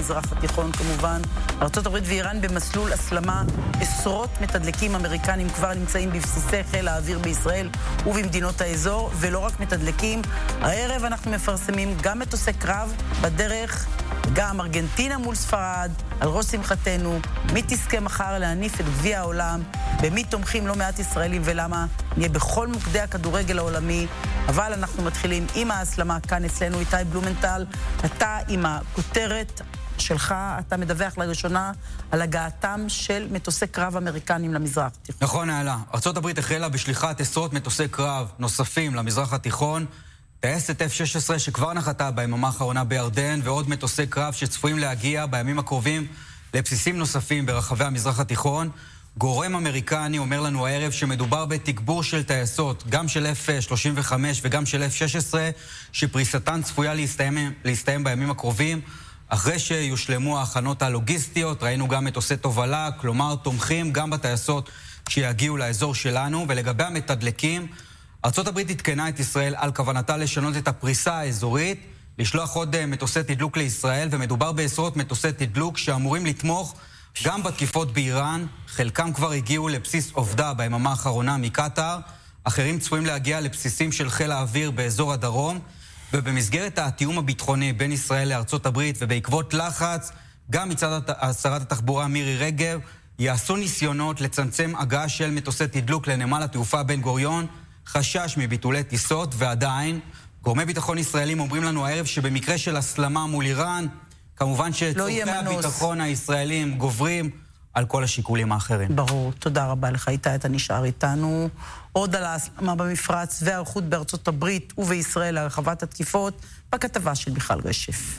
במזרח התיכון כמובן. ארצות הברית ואיראן במסלול הסלמה. עשרות מתדלקים אמריקנים כבר נמצאים בבסיסי חיל האוויר בישראל ובמדינות האזור, ולא רק מתדלקים. הערב אנחנו מפרסמים גם מטוסי קרב בדרך, גם ארגנטינה מול ספרד, על ראש שמחתנו, מי תזכה מחר להניף את גביע העולם, במי תומכים לא מעט ישראלים ולמה, נהיה בכל מוקדי הכדורגל העולמי, אבל אנחנו מתחילים עם ההסלמה כאן אצלנו. איתי בלומנטל, אתה עם הכותרת שלך, אתה מדווח לראשונה על הגעתם של מטוסי קרב אמריקנים למזרח התיכון. נכון, נעלה. ארצות הברית החלה בשליחת עשרות מטוסי קרב נוספים למזרח התיכון, טייסת F-16 שכבר נחתה ביממה האחרונה בירדן, ועוד מטוסי קרב שצפויים להגיע בימים הקרובים לבסיסים נוספים ברחבי המזרח התיכון. גורם אמריקני אומר לנו הערב שמדובר בתגבור של טייסות, גם של F-35 וגם של F-16, שפריסתן צפויה להסתיים בימים הקרובים, אחרי שיושלמו ההכנות הלוגיסטיות. ראינו גם מטוסי תובלה, כלומר תומכים גם בטייסות שיגיעו לאזור שלנו. ולגבי המתדלקים, ארצות הברית התקנה את ישראל על כוונתה לשנות את הפריסה האזורית, לשלוח עוד מטוסי תדלוק לישראל, ומדובר בעשרות מטוסי תדלוק שאמורים לתמוך גם בתקיפות באיראן. חלקם כבר הגיעו לבסיס עובדה ביממה האחרונה מקטר, אחרים צפויים להגיע לבסיסים של חיל האוויר באזור הדרום. ובמסגרת התיאום הביטחוני בין ישראל לארצות הברית, ובעקבות לחץ גם מצד שרת התחבורה מירי רגב, יעשו ניסיונות לצמצם הגעה של מטוסי תדלוק לנמל התעופה בן גוריון, חשש מביטולי טיסות. ועדיין גורמי ביטחון ישראלים אומרים לנו הערב שבמקרה של הסלמה מול איראן, כמובן שצורכי הביטחון הישראלים גוברים על כל השיקולים האחרים. ברור, תודה רבה לך איתי, אתה נשאר איתנו. עוד על ההסלמה במפרץ והערכות בארצות הברית ובישראל להרחבת התקיפות, בכתבה של מיכל רשף.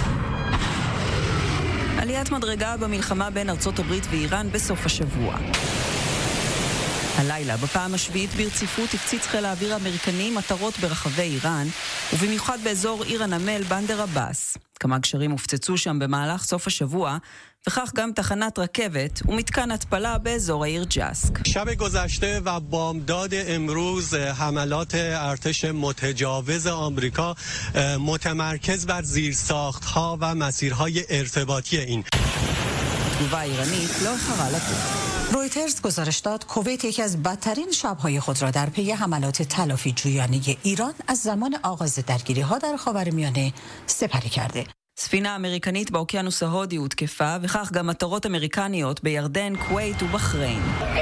עליית מדרגה במלחמה בין ארצות הברית ואיראן בסוף השבוע. הלילה, בפעם השביעית ברציפות, הפציץ חיל האוויר האמריקני מטרות ברחבי איראן, ובמיוחד באזור עיר הנמל בנדר עבאס. כמה גשרים הופצצו שם במהלך סוף השבוע, וכך גם תחנת רכבת ומתקן התפלה באזור העיר ג'אסק. شب گذشته و بامداد امروز حملات ارتش متجاوز آمریکا متمرکز بر زیرساخت‌ها و مسیرهای ارتباطی این. תגובה איראנית לא איחרה לתת. رویترز گزارش داد کویت یکی از بدترین شب‌های خود را در پی حملات تلافی جویانه ایران از زمان آغاز درگیری‌ها در خاورمیانه سپری کرده. ספינה אמריקנית באוקיינוס ההודי הותקפה, וכך גם מטרות אמריקניות בירדן, כווית ובחריין.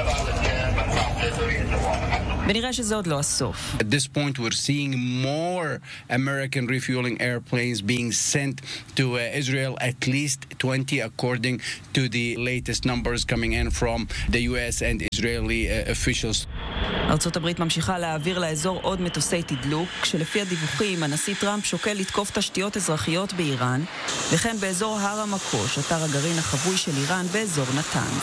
ונראה שזה עוד לא הסוף. At this point we're seeing more American refueling airplanes being sent to Israel, at least 20 according to the latest numbers coming in from the US and Israeli officials. ארצות הברית ממשיכה להעביר לאזור עוד מטוסי תדלוק, כשלפי הדיווחים הנשיא טראמפ שוקל לתקוף תשתיות אזרחיות באיראן, וכן באזור הר המקוש, אתר הגרעין החבוי של איראן באזור נתנז.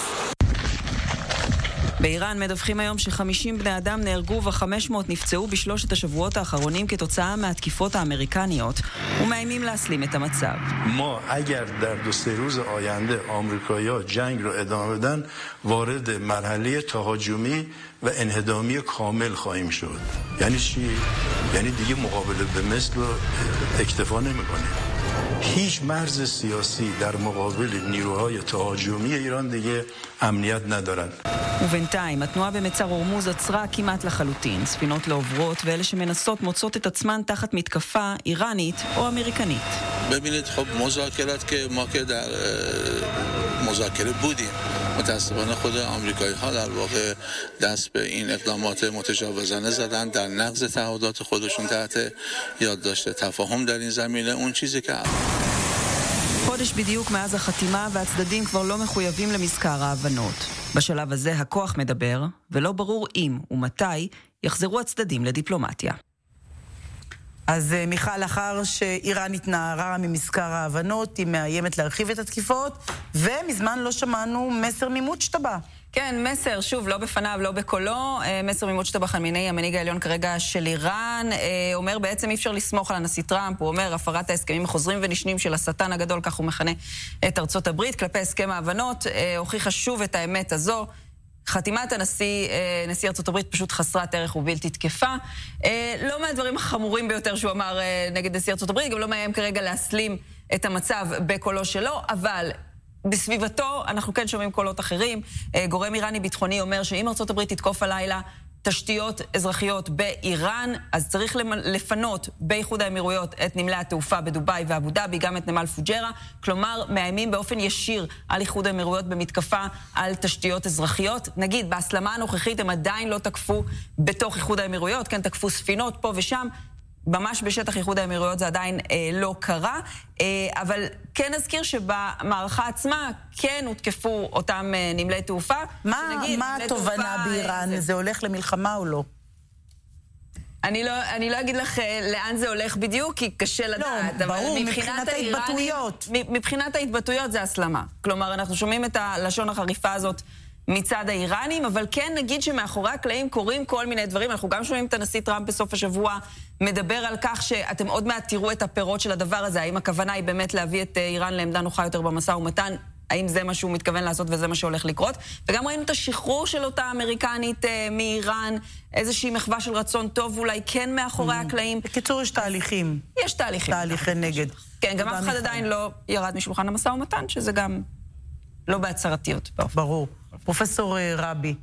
באיראן מדווחים היום ש50 בני אדם נהרגו ו500 נפצעו בשלושת השבועות האחרונים כתוצאה מהתקיפות האמריקניות, ומאיימים להסלים את המצב. ما اگر در 2-3 روز آینده آمریکایی‌ها جنگ رو ادامه بدن وارد مرحله تهاجمی و انهدامی کامل خواهیم شد. یعنی چی؟ یعنی دیگه مقابله به مثل رو اکتفا نمی‌کنیم. هیچ مرز سیاسی در مقابل نیروهای تهاجمی ایران دیگه امنیت ندارن. ובינתיים, התנועה במצר הורמוז עצרה כמעט לחלוטין. ספינות לא עוברות, ואלה שמנסות מוצאות את עצמן תחת מתקפה איראנית או אמריקנית. ببینید خب مذاکرات که ما که در مذاکره بودیم متاسفانه خود آمریکایی‌ها در واقع دست به این اقدامات متجاوزانه زدن در نقض تعهدات خودشون تحت یادداشت تفاهم در این زمینه. اون چیزی که חודש בדיוק מאז החתימה, והצדדים כבר לא מחויבים למזכר ההבנות. בשלב הזה הכוח מדבר, ולא ברור אם ומתי יחזרו הצדדים לדיפלומטיה. אז מיכל, לאחר שאיראן התנערה ממזכר ההבנות, היא מאיימת להרחיב את התקיפות, ומזמן לא שמענו מסר ממוצ'טבה. כן, מסר, שוב, לא בפניו, לא בקולו, מסר ממוצ'טבה חמינאי, המנהיג העליון כרגע של איראן, אומר בעצם אי אפשר לסמוך על הנשיא טראמפ, הוא אומר הפרת ההסכמים החוזרים ונשנים של השטן הגדול, כך הוא מכנה את ארצות הברית, כלפי הסכם ההבנות, הוכיחה שוב את האמת הזו, חתימת נשיא ארצות הברית פשוט חסרת ערך ובלתי תקפה. לא מהדברים החמורים ביותר שהוא אמר נגד נשיא ארצות הברית, גם לא מאיים כרגע להסלים את המצב בקולו שלו, אבל בסביבתו אנחנו כן שומעים קולות אחרים. גורם איראני ביטחוני אומר שאם ארצות הברית תתקוף הלילה תשתיות אזרחיות באיראן, אז צריך לפנות באיחוד האמירויות את נמלי התעופה בדוביי ואבו דאבי, גם את נמל פוג'רה. כלומר, מאיימים באופן ישיר על איחוד האמירויות במתקפה על תשתיות אזרחיות. נגיד, בהסלמה הנוכחית הם עדיין לא תקפו בתוך איחוד האמירויות, כן, תקפו ספינות פה ושם, ממש בשטח איחוד האמירויות זה עדיין לא קרה, אבל כן נזכיר שבמערכה עצמה כן הותקפו אותם נמלי תעופה. מה התובנה באיראן? זה הולך למלחמה או לא? אני לא אגיד לך לאן זה הולך בדיוק, כי קשה לדעת. לא, ברור, מבחינת ההתבטאויות. מבחינת ההתבטאויות זה הסלמה. כלומר, אנחנו שומעים את הלשון החריפה הזאת מצד האיראנים, אבל כן נגיד שמאחורי הקלעים קורים כל מיני דברים. אנחנו גם שומעים את הנשיא טראמפ בסוף השבוע מדבר על כך שאתם עוד מעט תראו את הפירות של הדבר הזה. האם הכוונה היא באמת להביא את איראן לעמדה נוחה יותר במשא ומתן? האם זה מה שהוא מתכוון לעשות וזה מה שהולך לקרות? וגם ראינו את השחרור של אותה אמריקנית מאיראן, איזושהי מחווה של רצון טוב, אולי כן מאחורי הקלעים. בקיצור, יש תהליכים. יש תהליכים. תהליכי נגד. כן, גם אף אחד עדיין לא ירד משולחן המשא ומתן, שזה גם לא בהצהרתיות. ברור. פרופסור רבי,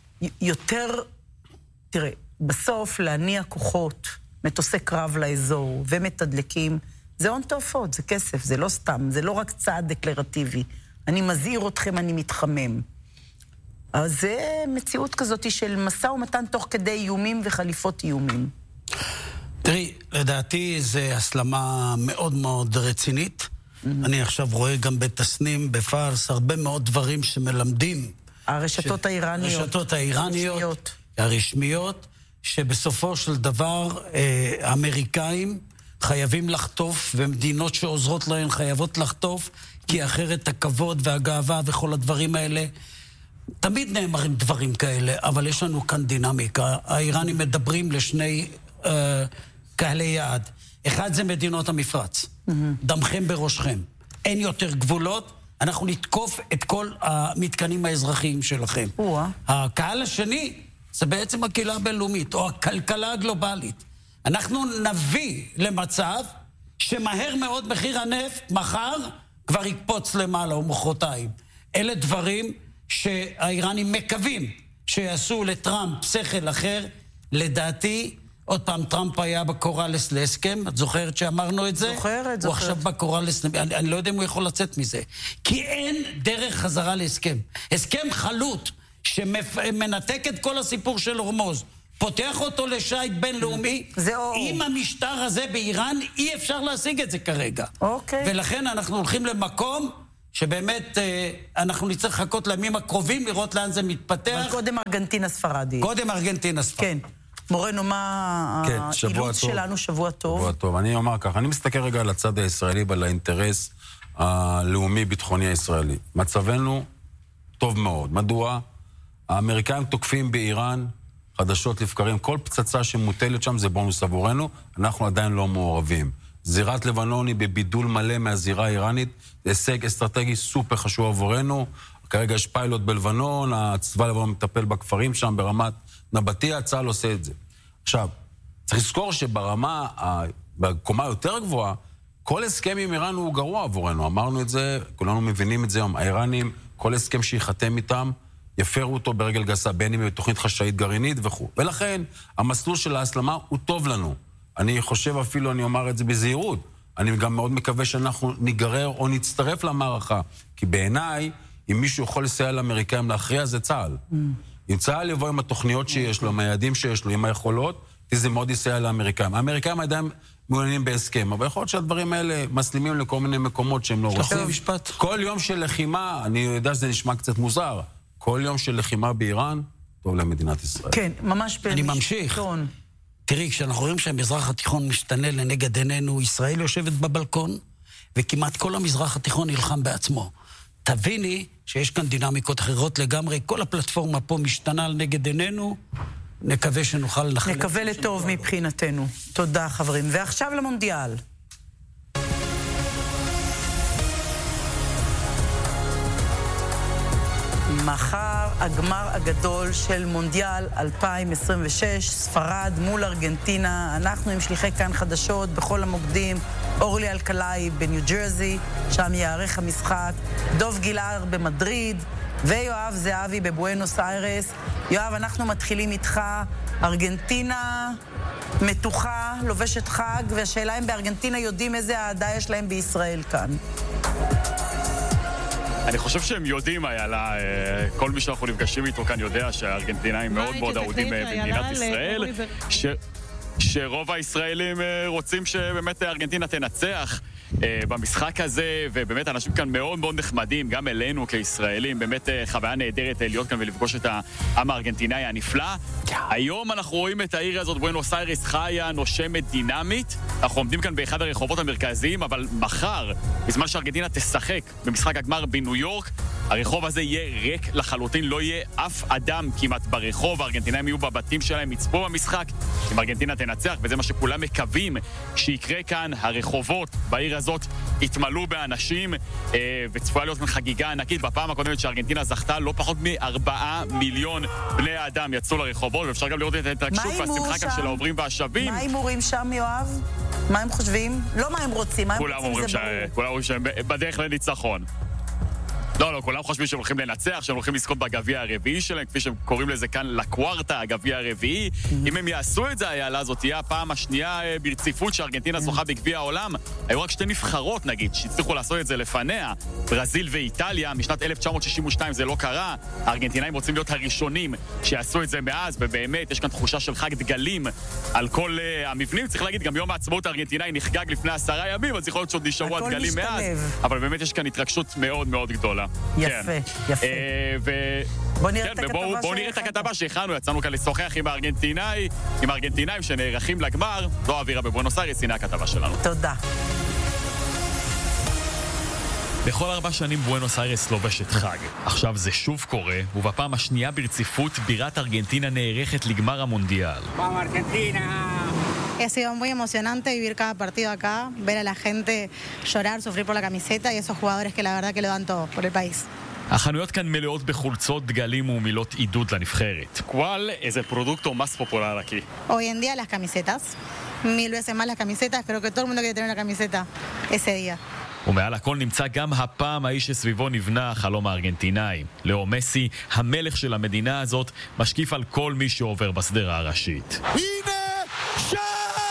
יותר, תראה, בסוף להניע כוחות, מטוסי קרב לאזור ומתדלקים, זה הון תועפות, זה כסף, זה לא סתם, זה לא רק צעד דקלרטיבי. אני מזהיר אתכם, אני מתחמם. אז זה מציאות כזאת של משא ומתן תוך כדי איומים וחליפות איומים. תראי, לדעתי זה הסלמה מאוד מאוד רצינית. אני עכשיו רואה גם בתסנים, בפארס, הרבה מאוד דברים שמלמדים. הרשתות האיראניות. הרשתות האיראניות, הרשמיות, שבסופו של דבר האמריקאים חייבים לחטוף, ומדינות שעוזרות להן חייבות לחטוף, כי אחרת הכבוד והגאווה וכל הדברים האלה, תמיד נאמרים דברים כאלה, אבל יש לנו כאן דינמיקה. האיראנים מדברים לשני קהלי יעד. אחד זה מדינות המפרץ. דמכם בראשכם. אין יותר גבולות, אנחנו נתקוף את כל המתקנים האזרחיים שלכם. הקהל השני זה בעצם הקהילה הבינלאומית, או הכלכלה הגלובלית. אנחנו נביא למצב שמהר מאוד מחיר הנפט מחר כבר יקפוץ למעלה או מחרתיים. אלה דברים שהאיראנים מקווים שיעשו לטראמפ שכל אחר. לדעתי, עוד פעם, טראמפ היה בקוראלס להסכם, את זוכרת שאמרנו את זה? זוכרת. הוא עכשיו בקוראלס, אני לא יודע אם הוא יכול לצאת מזה. כי אין דרך חזרה להסכם. הסכם חלוט שמנתק את כל הסיפור של הורמוז, פותח אותו לשייט בינלאומי, עם המשטר הזה באיראן אי אפשר להשיג את זה כרגע. ולכן אנחנו הולכים למקום שבאמת אנחנו נצטרך לחכות לימים הקרובים, לראות לאן זה מתפתח. אבל קודם ארגנטינה ספרדית. קודם ארגנטינה ספרדית. כן. מורנו, מה האילוץ שלנו? שבוע טוב. שבוע טוב. אני אומר כך, אני מסתכל רגע על הצד הישראלי ועל האינטרס הלאומי-ביטחוני הישראלי. מצבנו טוב מאוד. מדוע? האמריקאים תוקפים באיראן חדשות לבקרים. כל פצצה שמוטלת שם זה בונוס עבורנו. אנחנו עדיין לא מעורבים. זירת לבנון היא בבידול מלא מהזירה האיראנית. זה הישג אסטרטגי סופר חשוב עבורנו. כרגע יש פיילוט בלבנון, הצבא לבנון מטפל בכפרים שם ברמת נבטיה, צה"ל עושה את זה. עכשיו, צריך לזכור שברמה, בקומה יותר גבוהה, כל הסכם עם איראן הוא גרוע עבורנו. אמרנו את זה, כולנו מבינים את זה, האיראנים, כל הסכם שיחתם איתם, יפרו אותו ברגל גסה, בין אם בתוכנית חשאית גרעינית וכו'. ולכן, המסלול של ההסלמה הוא טוב לנו. אני חושב אפילו, אני אומר את זה בזהירות, אני גם מאוד מקווה שאנחנו ניגרר או נצטרף למערכה, כי בעיניי, אם מישהו יכול לסייע לאמריקאים להכריע, זה צה"ל. אם צה"ל יבוא עם התוכניות שיש לו, עם היעדים שיש לו, עם היכולות, זה מאוד יסייע לאמריקאים. האמריקאים עדיין מעוניינים בהסכם, אבל יכול להיות שהדברים האלה מסלימים לכל מיני מקומות שהם לא רוצים. כל יום של לחימה, אני יודע שזה נשמע קצת מוזר, כל יום של לחימה באיראן, טוב למדינת ישראל. כן, ממש אני ממשיך. תראי, כשאנחנו רואים שהמזרח התיכון משתנה לנגד עינינו, ישראל יושבת בבלקון, וכמעט כל המזרח התיכון נלחם בעצמו. תביני שיש כאן דינמיקות אחרות לגמרי, כל הפלטפורמה פה משתנה לנגד עינינו, נקווה שנוכל לחלץ. נקווה לטוב מבחינתנו. תודה חברים. ועכשיו למונדיאל. מחר הגמר הגדול של מונדיאל 2026, ספרד מול ארגנטינה. אנחנו עם שליחי כאן חדשות בכל המוקדים, אורלי אלקלעי בניו ג'רזי, שם יערך המשחק, דוב גילהר במדריד, ויואב זהבי בבואנוס איירס. יואב, אנחנו מתחילים איתך. ארגנטינה מתוחה, לובשת חג, והשאלה אם בארגנטינה יודעים איזה אהדה יש להם בישראל כאן. אני חושב שהם יודעים, איילה, כל מי שאנחנו נפגשים איתו כאן יודע שהארגנטינאים מאוד מאוד אהודים במדינת ישראל, שרוב הישראלים רוצים שבאמת ארגנטינה תנצח במשחק הזה, ובאמת אנשים כאן מאוד מאוד נחמדים, גם אלינו כישראלים, באמת חוויה נהדרת להיות כאן ולפגוש את העם הארגנטינאי הנפלא. היום אנחנו רואים את העיר הזאת, בואנוס איירס, חיה, נושמת, דינמית. אנחנו עומדים כאן באחד הרחובות המרכזיים, אבל מחר, בזמן שארגנטינה תשחק במשחק הגמר בניו יורק, הרחוב הזה יהיה ריק לחלוטין, לא יהיה אף אדם כמעט ברחוב, הארגנטינאים יהיו בבתים שלהם, יצפו במשחק, אם ארגנטינה תנצח, וזה מה שכולם מקווים שיקרה כאן. הרחובות בעיר הזאת התמלאו באנשים, וצפויה להיות חגיגה ענקית. בפעם הקודמת שארגנטינה זכתה, לא פחות מ4 מיליון בני האדם יצאו לרחובות, ואפשר גם לראות את ההתרגשות והשמחה כאן של העוברים והשבים. מה הימורים שם, יואב? מה הם חושבים? לא מה הם רוצים, מה הם רוצים זה ברור. כולם אומרים שהם בדרך לניצחון. לא, כולם חושבים שהם הולכים לנצח, שהם הולכים לזכות בגביע הרביעי שלהם, כפי שהם קוראים לזה כאן לקוורטה, הגביע הרביעי. אם הם יעשו את זה, היעלה הזאת תהיה הפעם השנייה ברציפות שארגנטינה זוכה בגביע העולם. היו רק 2 נבחרות, נגיד, שהצליחו לעשות את זה לפניה, ברזיל ואיטליה. משנת 1962 זה לא קרה. הארגנטינאים רוצים להיות הראשונים שיעשו את זה מאז, ובאמת יש כאן תחושה של חג דגלים על כל המבנים. צריך להגיד, גם יום העצמאות הארגנטינאי נחגג לפני 10 ימים, אז יכול להיות שעוד נשארו הדגלים מאז, אבל באמת יש כאן התרגשות מאוד מאוד גדולה. יפה, יפה. בוא נראה את הכתבה שהכנו, יצאנו כאן לשוחח עם הארגנטינאים שנערכים לגמר. זו האווירה בבואנוס איירס, הנה הכתבה שלנו. תודה. בכל 4 שנים בואנוס איירס לובשת חג. עכשיו זה שוב קורה, ובפעם השנייה ברציפות בירת ארגנטינה נערכת לגמר המונדיאל. Ha sido muy emocionante vivir cada partido acá, ver a la gente llorar, sufrir por la camiseta y esos jugadores que la verdad que lo dan todo por el país. החנויות כאן מלאות בחולצות, דגלים ומילות עידוד לנבחרת. ¿Cuál es el producto más popular aquí? Hoy en día las camisetas, 1000 veces más las camisetas, creo que todo el mundo quiere tener una camiseta ese día. ומעל הכל נמצא גם הפעם האיש שסביבו נבנה החלום הארגנטינאי. לאו מסי, המלך של המדינה הזאת, משקיף על כל מי שעובר בסדרה הראשית. הנה שער!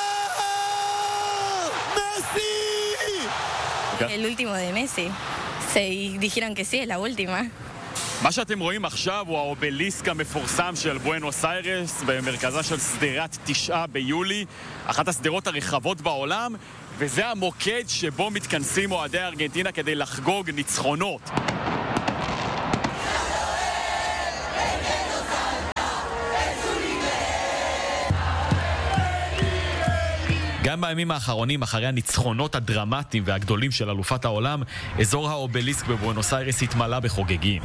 El último de Messi. Dijeron que sí, es la última. מה שאתם רואים עכשיו הוא האובליסק המפורסם של בואנוס איירס במרכזה של סדרת 9 ביולי, אחת הסדרות הרחבות בעולם, וזה המוקד שבו מתכנסים אוהדי ארגנטינה כדי לחגוג ניצחונות. גם בימים האחרונים, אחרי הניצחונות הדרמטיים והגדולים של אלופת העולם, אזור האובליסק בבואנוס איירס התמלא בחוגגים.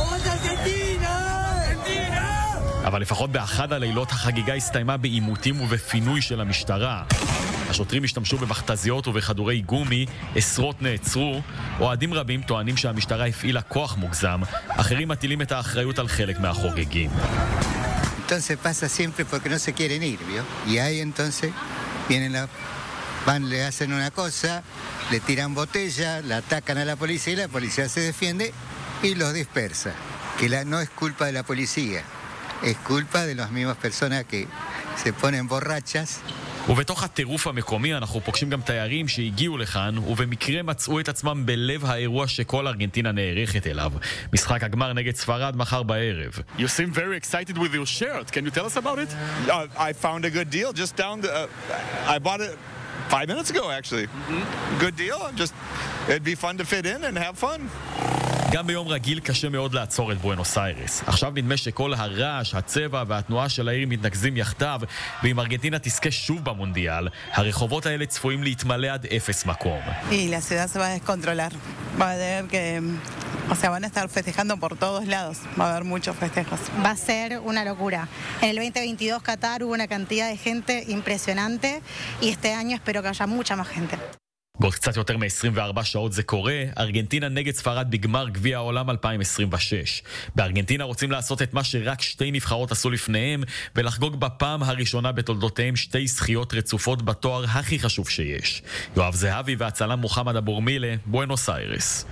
אבל לפחות באחד הלילות החגיגה הסתיימה בעימותים ובפינוי של המשטרה. השוטרים השתמשו במכתזיות ובכדורי גומי, עשרות נעצרו, אוהדים רבים טוענים שהמשטרה הפעילה כוח מוגזם, אחרים מטילים את האחריות על חלק מהחוגגים. Entonces pasa siempre porque no se quieren ir, ¿vio? Y ahí entonces vienen le hacen una cosa, le tiran botella, la atacan a la policía se defiende y los dispersa. Que no es culpa de la policía, es culpa de las mismas personas que se ponen borrachas. ובתוך הטירוף המקומי אנחנו פוגשים גם תיירים שהגיעו לכאן ובמקרה מצאו את עצמם בלב האירוע שכל ארגנטינה נערכת אליו. משחק הגמר נגד ספרד מחר בערב. You seem very excited with your shirt. Can you tell us about it? I found a good deal just down the I bought it 5 minutes ago actually. Good deal. It'd be fun to fit in and have fun. גם ביום רגיל קשה מאוד לעצור את בואנוס איירס. עכשיו נדמה שכל הרעש, הצבע והתנועה של העיר מתנקזים יחדיו, ואם ארגנטינה תזכה שוב במונדיאל, הרחובות האלה צפויים להתמלא עד 0 מקום. Y la ciudad se va a descontrolar. Va a tener que van a estar festejando por todos lados. Va a haber muchos festejos. Va a ser una locura. En el 2022 Qatar hubo una cantidad de gente impresionante y este año espero que haya mucha más gente. בעוד קצת יותר מ-24 שעות זה קורה, ארגנטינה נגד ספרד בגמר גביע העולם 2026. בארגנטינה רוצים לעשות את מה שרק שתי נבחרות עשו לפניהם, ולחגוג בפעם הראשונה בתולדותיהם שתי זכיות רצופות בתואר הכי חשוב שיש. יואב זהבי והצלם מוחמד אבורמילה, בואנוס איירס.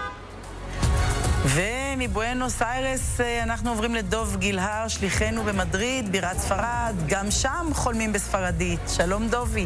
ומבואנוס איירס אנחנו עוברים לדוב גילהר, שליחנו במדריד, בירת ספרד. גם שם חולמים בספרדית. שלום דובי.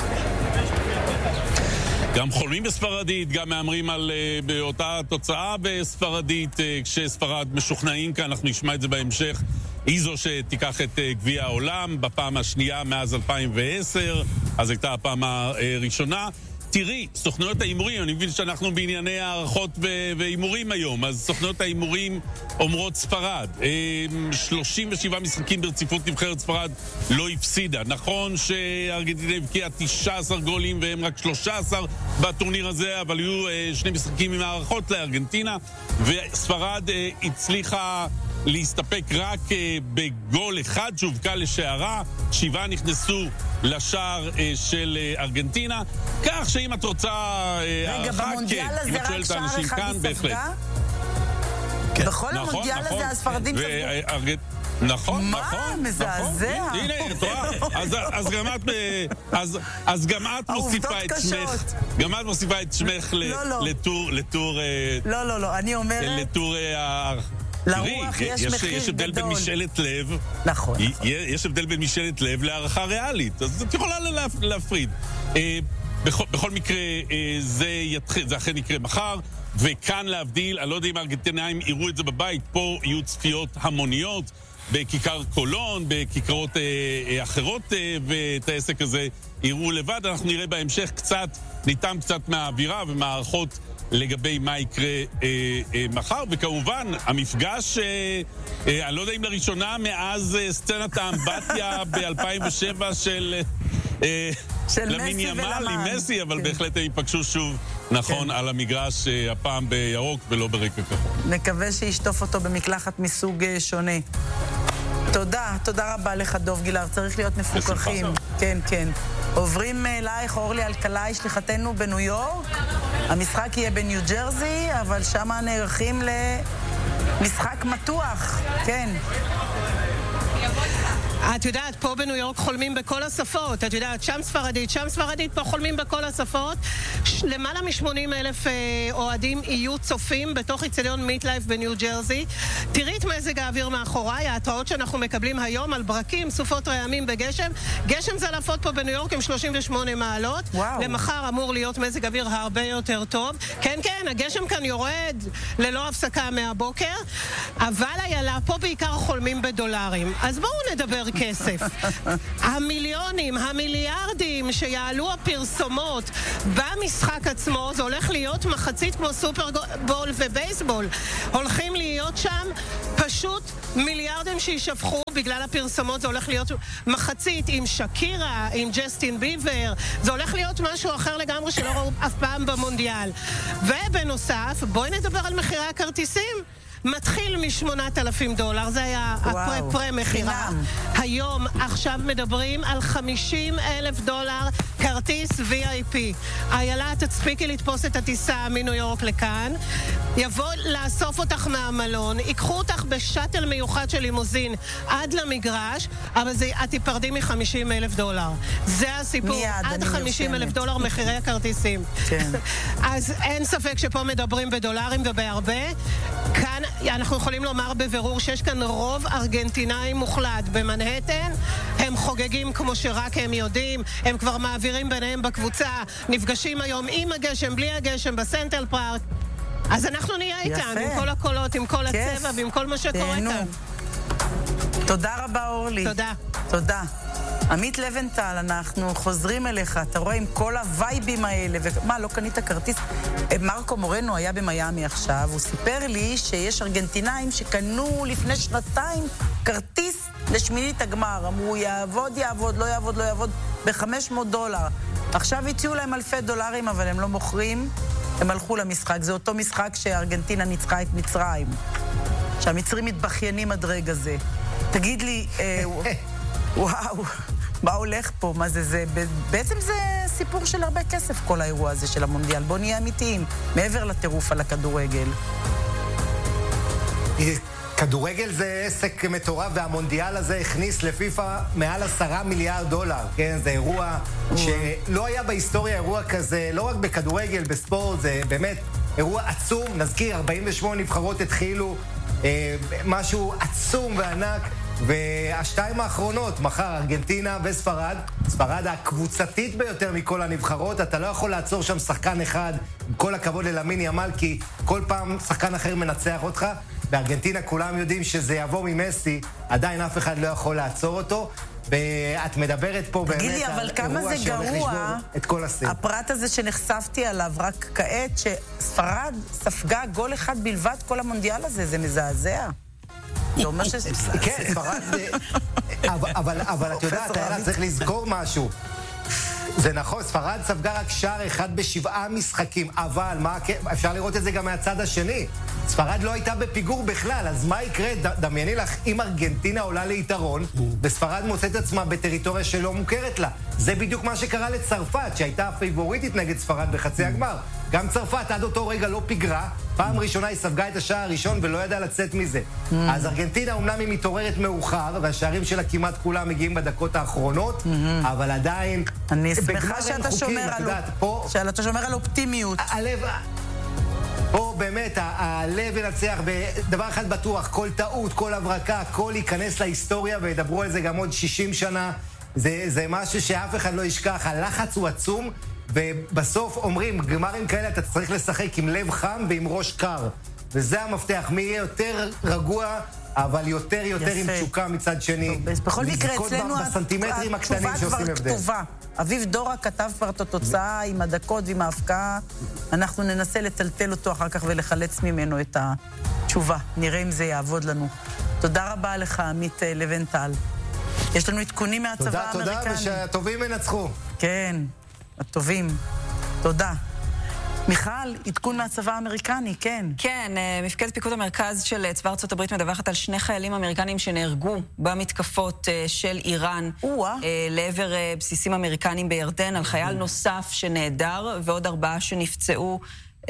גם חולמים בספרדית, גם מאמרים על באותה תוצאה בספרדית, כשספרד משוכנעים כאן, אנחנו נשמע את זה בהמשך, היא זו שתיקח את גביע העולם בפעם השנייה מאז 2010, אז הייתה הפעם הראשונה. תראי, סוכנויות האימורים, אני מבין שאנחנו בענייני הערכות ואימורים היום, אז סוכנויות האימורים אומרות ספרד. 37 משחקים ברציפות נבחרת ספרד לא הפסידה. נכון שארגנטינה הבקיעה 19 גולים והם רק 13 בטורניר הזה, אבל היו שני משחקים עם הערכות לארגנטינה, וספרד הצליחה להסתפק רק בגול אחד שהובקע לשערה, 7 נכנסו לשער של ארגנטינה, כך שאם את רוצה הערכה, כן, אם את שואלת האנשים כאן, בהחלט. בכל המונדיאל הזה הספרדים ספגו. נכון, מה? מזעזע. הנה, את רואה. אז גם את מוסיפה את שמך. גם את מוסיפה את שמך לטור... לא, אני אומרת... לטור... לרוח יש מחיר גדול. יש הבדל בין משאלת לב. נכון. יש הבדל בין משאלת לב להערכה ריאלית. אז את יכולה להפריד. בכל מקרה, זה אכן יקרה מחר. וכאן להבדיל, אני לא יודע אם הארגנטינאים יראו את זה בבית, פה יהיו צפיות המוניות, בכיכר קולון, בכיכרות אחרות, ואת העסק הזה יראו לבד. אנחנו נראה בהמשך ניתן קצת מהאווירה ומהערכות לגבי מה יקרה מחר, וכמובן המפגש, אני לא יודע אם לראשונה מאז סצנת האמבטיה ב-2007 של למין ימל עם מסי, אבל בהחלט הם ייפגשו שוב, נכון, על המגרש, הפעם בירוק ולא ברקע כחול. נקווה שישטוף אותו במקלחת מסוג שונה. תודה רבה לך דוב גילהר, צריך להיות מפוקחים. כן. עוברים אלייך, אורלי אלקלעי, שליחתנו בניו יורק. המשחק יהיה בניו ג'רזי, אבל שם נערכים למשחק מתוח. כן. את יודעת, פה בניו יורק חולמים בכל השפות. את יודעת, שם ספרדית, פה חולמים בכל השפות. למעלה מ-80,000 אוהדים יהיו צופים בתוך אצטדיון מיט-לייף בניו ג'רזי. תראי את מזג האוויר מאחוריי, ההתראות שאנחנו מקבלים היום על ברקים, סופות רעמים בגשם. גשם זלעפות פה בניו יורק עם 38 מעלות. וואו. למחר אמור להיות מזג אוויר הרבה יותר טוב. כן, הגשם כאן יורד ללא הפסקה מהבוקר. אבל איילה, פה בעיקר חולמים בדולרים. אז בואו נדבר כסף. המיליונים, המיליארדים שיעלו הפרסומות במשחק עצמו, זה הולך להיות מחצית כמו סופרבול ובייסבול. הולכים להיות שם פשוט מיליארדים שישפכו בגלל הפרסומות. זה הולך להיות מחצית עם שקירה, עם ג'סטין ביבר. זה הולך להיות משהו אחר לגמרי שלא ראו אף פעם במונדיאל. ובנוסף, בואי נדבר על מחירי הכרטיסים. מתחיל מ$8,000, זה היה הפרה מחירה. היום, עכשיו מדברים על $50,000 כרטיס VIP. איילה, תצפיקי לתפוס את הטיסה מניו יורק לכאן, יבוא לאסוף אותך מהמלון, ייקחו אותך בשטל מיוחד של לימוזין עד למגרש, אבל את תיפרדי מ$50,000. זה הסיפור, עד $50,000 מחירי הכרטיסים. אז אין ספק שפה מדברים בדולרים ובהרבה. כאן אנחנו יכולים לומר בבירור שיש כאן רוב ארגנטינאי מוחלט במנהטן. הם חוגגים כמו שרק הם יודעים, הם כבר מעבירים ביניהם בקבוצה, נפגשים היום עם הגשם, בלי הגשם, בסנטרל פארק. אז אנחנו נהיה איתן, עם כל הקולות, עם כל הצבע ועם כל מה שקורה כאן. תודה רבה אורלי. תודה. עמית לבנטל, אנחנו חוזרים אליך, אתה רואה עם כל הווייבים האלה, ומה, לא קנית כרטיס? מרקו מורנו היה במיימי עכשיו, הוא סיפר לי שיש ארגנטינאים שקנו לפני שנתיים כרטיס לשמינית הגמר, אמרו יעבוד, לא יעבוד, $500. עכשיו הציעו להם $1,000, אבל הם לא מוכרים, הם הלכו למשחק, זה אותו משחק שארגנטינה ניצחה את מצרים, שהמצרים מתבחיינים עד רגע זה. תגיד לי, וואו, מה הולך פה? מה זה? בעצם זה סיפור של הרבה כסף, כל האירוע הזה של המונדיאל. בוא נהיה אמיתיים, מעבר לטירוף על הכדורגל. כדורגל זה עסק מטורף, והמונדיאל הזה הכניס לפיפה מעל 10 מיליארד דולר, כן? זה אירוע שלא היה בהיסטוריה אירוע כזה, לא רק בכדורגל, בספורט, זה באמת אירוע עצום. נזכיר, 48 נבחרות התחילו, משהו עצום וענק, והשתיים האחרונות, מחר, ארגנטינה וספרד, ספרד הקבוצתית ביותר מכל הנבחרות, אתה לא יכול לעצור שם שחקן אחד, עם כל הכבוד ללמין ימל, כי כל פעם שחקן אחר מנצח אותך. בארגנטינה כולם יודעים שזה יבוא ממסי, עדיין אף אחד לא יכול לעצור אותו, ואת מדברת פה באמת תגיד לי, אבל כמה זה גרוע, את כל הסרט. הפרט הזה שנחשפתי עליו רק כעת, שספרד ספגה גול אחד בלבד כל המונדיאל הזה, זה מזעזע. זה אומר שזה... כן, ספרד... אבל את יודעת, היה צריך לזכור משהו. זה נכון, ספרד ספגה רק שער אחד ב7 משחקים, אבל אפשר לראות את זה גם מהצד השני. ספרד לא הייתה בפיגור בכלל, אז מה יקרה? דמייני לך, אם ארגנטינה עולה ליתרון, וספרד מוצאת עצמה בטריטוריה שלא מוכרת לה. זה בדיוק מה שקרה לצרפת, שהייתה הפייבוריטית נגד ספרד בחצי הגמר. גם צרפת עד אותו רגע לא פיגרה, פעם ראשונה היא ספגה את השער הראשון ולא ידעה לצאת מזה. אז ארגנטינה אומנם היא מתעוררת מאוחר, והשערים שלה כמעט כולם מגיעים בדקות האחרונות, אבל עדיין... אני שמחה שאתה שומר על אופטימיות. הלב... פה באמת, הלב ינצח, ודבר אחד בטוח, כל טעות, כל הברקה, הכל ייכנס להיסטוריה, וידברו על זה גם עוד 60 שנה. זה משהו שאף אחד לא ישכח, הלחץ הוא עצום, ובסוף אומרים, גמרים כאלה אתה צריך לשחק עם לב חם ועם ראש קר. וזה המפתח, מי יהיה יותר רגוע, אבל יותר עם תשוקה מצד שני. בכל מקרה, אצלנו בסנטימטרים הקטנים שעושים הבדל. כתובה. אביב דורה כתב כבר את התוצאה עם הדקות ועם ההפקעה. אנחנו ננסה לטלטל אותו אחר כך ולחלץ ממנו את התשובה. נראה אם זה יעבוד לנו. תודה רבה לך, עמית לבנטל. יש לנו עדכונים מהצבא האמריקני. תודה, ושהטובים ינצחו. כן, הטובים. תודה. מיכל, עדכון מהצבא האמריקני, כן. כן, מפקד פיקוד המרכז של צבא ארצות הברית מדווחת על 2 חיילים אמריקנים שנהרגו במתקפות של איראן לעבר בסיסים אמריקנים בירדן, על חייל נוסף שנהדר ועוד 4 שנפצעו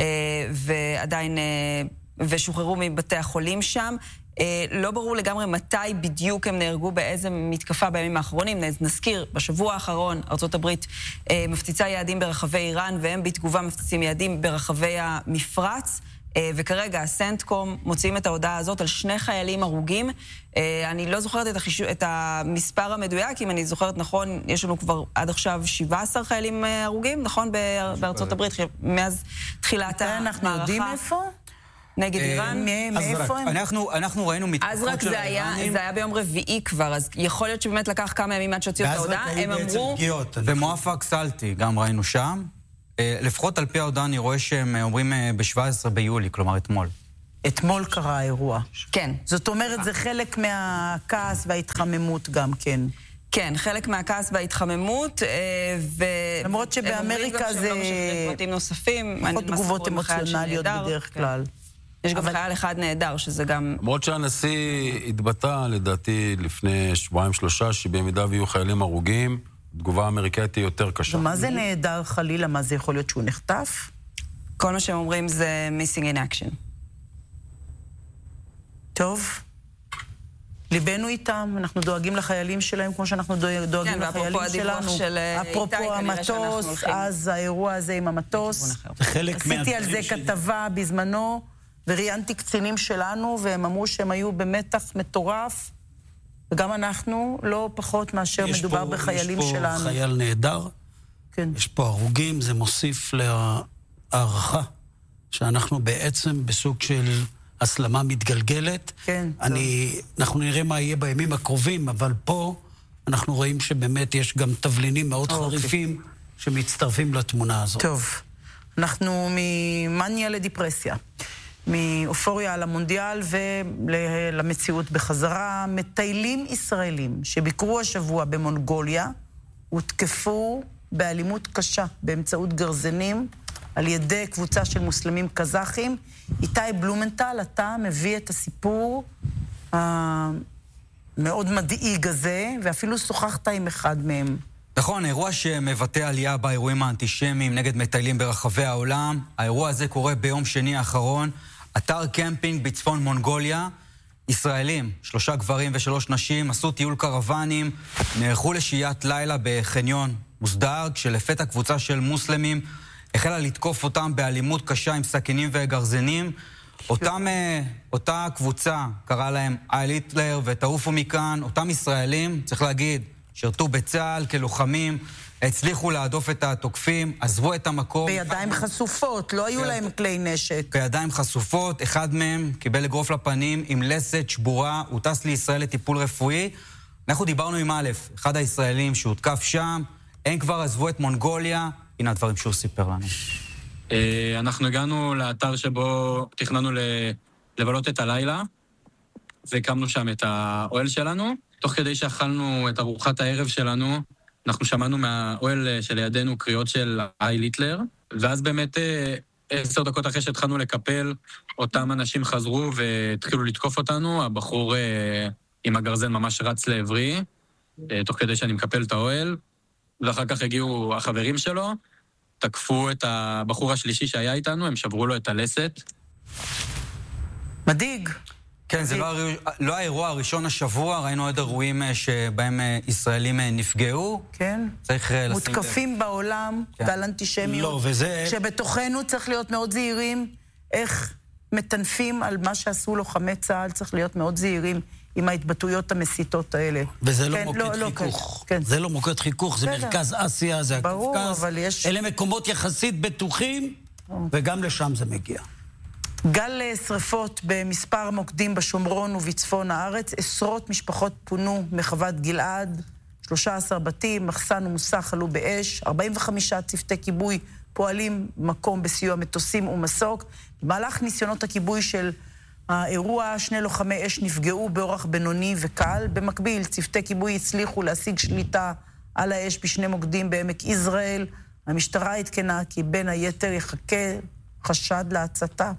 ועדיין ושוחררו מבתי החולים שם. לא ברור לגמרי מתי בדיוק הם נהרגו, באיזה מתקפה בימים האחרונים. נזכיר, בשבוע האחרון ארצות הברית מפציצה יעדים ברחבי איראן, והם בתגובה מפציצים יעדים ברחבי המפרץ, וכרגע הסנטקום מוציאים את ההודעה הזאת על 2 חיילים הרוגים. אני לא זוכרת את המספר המדויק, אם אני זוכרת נכון, יש לנו כבר עד עכשיו 17 חיילים הרוגים, נכון? בארצות הברית, מאז תחילת המערכה. אנחנו יודעים איפה? נגד איראן, מאיפה הם? אנחנו ראינו מתקפות של האיראנים. זה היה ביום רביעי כבר, אז יכול להיות שבאמת לקח כמה ימים עד שהוציאו את ההודעה, הם אמרו... במואפק סלטי, גם ראינו שם. לפחות על פי ההודעה אני רואה שהם אומרים ב-17 ביולי, כלומר אתמול. אתמול קרה האירוע. כן. זאת אומרת, זה חלק מהכעס וההתחממות גם כן. כן, חלק מהכעס וההתחממות, למרות שבאמריקה זה... הם אומרים גם שהם לא משחררים פרטים נוספים. פחות תגובות אמוציונליות בדרך כלל. יש גם חייל אחד נהדר, שזה גם... למרות שהנשיא התבטא, לדעתי, לפני 2-3, שבמידה ויהיו חיילים הרוגים, תגובה האמריקאית היא יותר קשה. ומה זה נהדר חלילה? מה זה יכול להיות שהוא נחטף? כל מה שהם אומרים זה missing in action. טוב. ליבנו איתם, אנחנו דואגים לחיילים שלהם כמו שאנחנו דואגים לחיילים שלנו. אפרופו המטוס, אז האירוע הזה עם המטוס. עשיתי על זה כתבה בזמנו, וראיינתי קצינים שלנו, והם אמרו שהם היו במתח מטורף, וגם אנחנו לא פחות מאשר מדובר בחיילים שלנו. יש פה חייל נהדר, יש פה הרוגים, זה מוסיף להערכה, שאנחנו בעצם בסוג של... הסלמה מתגלגלת. כן. אנחנו נראה מה יהיה בימים הקרובים, אבל פה אנחנו רואים שבאמת יש גם תבלינים מאוד חריפים שמצטרפים לתמונה הזאת. טוב. אנחנו ממניה לדיפרסיה. מאופוריה על המונדיאל ולמציאות בחזרה. מטיילים ישראלים שביקרו השבוע במונגוליה הותקפו באלימות קשה באמצעות גרזנים על ידי קבוצה של מוסלמים קזחים. איתי בלומנטל, אתה מביא את הסיפור המאוד מדאיג הזה, ואפילו שוחחת עם אחד מהם. נכון, אירוע שמבטא עלייה באירועים האנטישמיים נגד מטיילים ברחבי העולם. האירוע הזה קורה ביום שני האחרון. אתר קמפינג בצפון מונגוליה. ישראלים, 3 גברים ו3 נשים, עשו טיול קרוונים, נערכו לשהיית לילה בחניון מוסדר, כשלפתע קבוצה של מוסלמים החלה לתקוף אותם באלימות קשה עם סכינים וגרזנים. אותה קבוצה קרא להם אייל היטלר ותעופו מכאן. אותם ישראלים, צריך להגיד, שרתו בצה"ל כלוחמים, הצליחו להדוף את התוקפים, עזבו את המקום. בידיים חשופות, לא היו להם כלי נשק. בידיים חשופות, אחד מהם קיבל אגרוף לפנים עם לסת שבורה, הוא טס לישראל לטיפול רפואי. אנחנו דיברנו עם א', אחד הישראלים שהותקף שם, הם כבר עזבו את מונגוליה, הנה הדברים שהוא סיפר לנו. אנחנו הגענו לאתר שבו תכננו לבלות את הלילה, והקמנו שם את האוהל שלנו. תוך כדי שאכלנו את ארוחת הערב שלנו, אנחנו שמענו מהאוהל שלידינו קריאות של אייל היטלר, ואז באמת 10 דקות אחרי שהתחלנו לקפל, אותם אנשים חזרו והתחילו לתקוף אותנו. הבחור עם הגרזן ממש רץ לעברי, תוך כדי שאני מקפל את האוהל, ואחר כך הגיעו החברים שלו, תקפו את הבחור השלישי שהיה איתנו, הם שברו לו את הלסת. מדאיג. כן, זה לא האירוע הראשון השבוע, ראינו עוד אירועים שבהם ישראלים נפגעו. כן. צריך לשים... מותקפים בעולם, גל אנטישמיות. לא, וזה... שבתוכנו צריך להיות מאוד זהירים, איך מטנפים על מה שעשו לוחמי צה"ל, צריך להיות מאוד זהירים עם ההתבטאויות המסיתות האלה. וזה לא מוקד חיכוך. זה לא מוקד חיכוך, זה מרכז אסיה, זה הקווקז. אלה מקומות יחסית בטוחים, וגם לשם זה מגיע. גל שריפות במספר מוקדים בשומרון ובצפון הארץ, 10 משפחות פונו מחוות גלעד, 13 בתים, מחסן ומוסך עלו באש, 45 צוותי כיבוי פועלים מקום בסיוע מטוסים ומסוק. במהלך ניסיונות הכיבוי של האירוע, 2 לוחמי אש נפגעו באורח בינוני וקל. במקביל, צוותי כיבוי הצליחו להשיג שליטה על האש בשני מוקדים בעמק יזרעאל. המשטרה התקנה כי בין היתר יחכה חשד להצתה.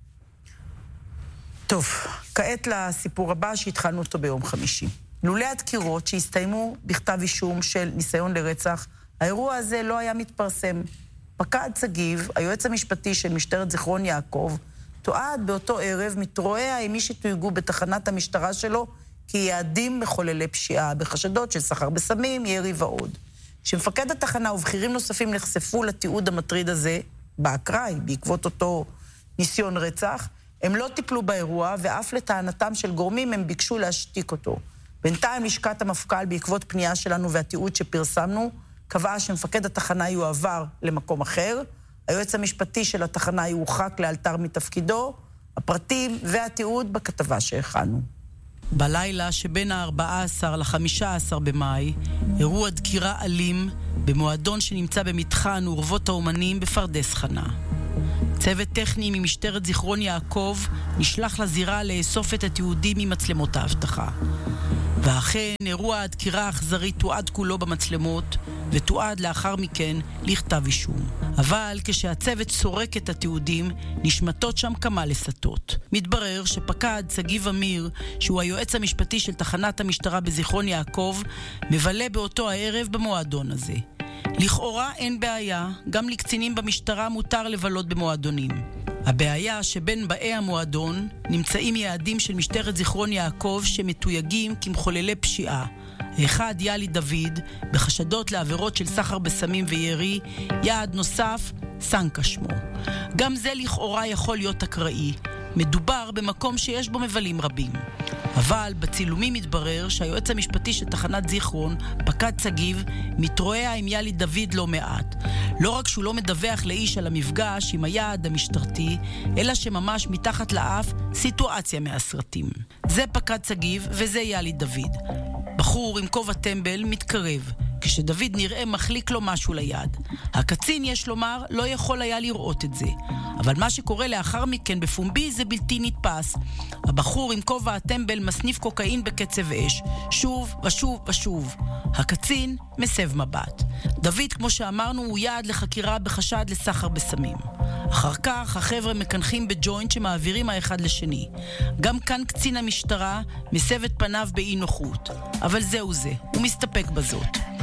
טוב, כעת לסיפור הבא שהתחלנו אותו ביום חמישי. לולא הדקירות שהסתיימו בכתב אישום של ניסיון לרצח, האירוע הזה לא היה מתפרסם. פקד צגיב, היועץ המשפטי של משטרת זיכרון יעקב, תועד באותו ערב מתרועע עם מי שתויגו בתחנת המשטרה שלו כיעדים מחוללי פשיעה, בחשדות של סחר בסמים, ירי ועוד. כשמפקד התחנה ובכירים נוספים נחשפו לתיעוד המטריד הזה, באקראי, בעקבות אותו ניסיון רצח, הם לא טיפלו באירוע, ואף לטענתם של גורמים הם ביקשו להשתיק אותו. בינתיים לשכת המפכ"ל, בעקבות פנייה שלנו והתיעוד שפרסמנו, קבעה שמפקד התחנה יועבר למקום אחר, היועץ המשפטי של התחנה יורחק לאלתר מתפקידו, הפרטים והתיעוד בכתבה שהכנו. בלילה שבין ה-14 ל-15 במאי, אירוע דקירה אלים במועדון שנמצא במתחם אורוות האומנים בפרדס חנה. צוות טכני ממשטרת זיכרון יעקב נשלח לזירה לאסוף את התיעודים ממצלמות האבטחה. ואכן, אירוע הדקירה האכזרית תועד כולו במצלמות, ותועד לאחר מכן לכתב אישום. אבל כשהצוות סורק את התיעודים, נשמטות שם כמה לסתות. מתברר שפקד צגיב אמיר, שהוא היועץ המשפטי של תחנת המשטרה בזיכרון יעקב, מבלה באותו הערב במועדון הזה. לכאורה אין בעיה, גם לקצינים במשטרה מותר לבלות במועדונים. הבעיה שבין באי המועדון נמצאים יעדים של משטרת זיכרון יעקב שמתויגים כמחוללי פשיעה. אחד יאלי דוד, בחשדות לעבירות של סחר בסמים וירי, יעד נוסף, סנקה שמו. גם זה לכאורה יכול להיות אקראי. מדובר במקום שיש בו מבלים רבים. אבל בצילומים מתברר שהיועץ המשפטי של תחנת זיכרון, פקד צגיב, מתרועע עם יאלי דוד לא מעט. לא רק שהוא לא מדווח לאיש על המפגש עם היעד המשטרתי, אלא שממש מתחת לאף סיטואציה מהסרטים. זה פקד צגיב וזה יאלי דוד. בחור עם כובע טמבל מתקרב. כשדוד נראה מחליק לו משהו ליד. הקצין, יש לומר, לא יכול היה לראות את זה. אבל מה שקורה לאחר מכן בפומבי זה בלתי נתפס. הבחור עם כובע הטמבל מסניף קוקאין בקצב אש. שוב ושוב ושוב. הקצין מסב מבט. דוד, כמו שאמרנו, הוא יעד לחקירה בחשד לסחר בסמים. אחר כך החבר'ה מקנחים בג'וינט שמעבירים האחד לשני. גם כאן קצין המשטרה מסב את פניו באי נוחות. אבל זהו זה, הוא מסתפק בזאת.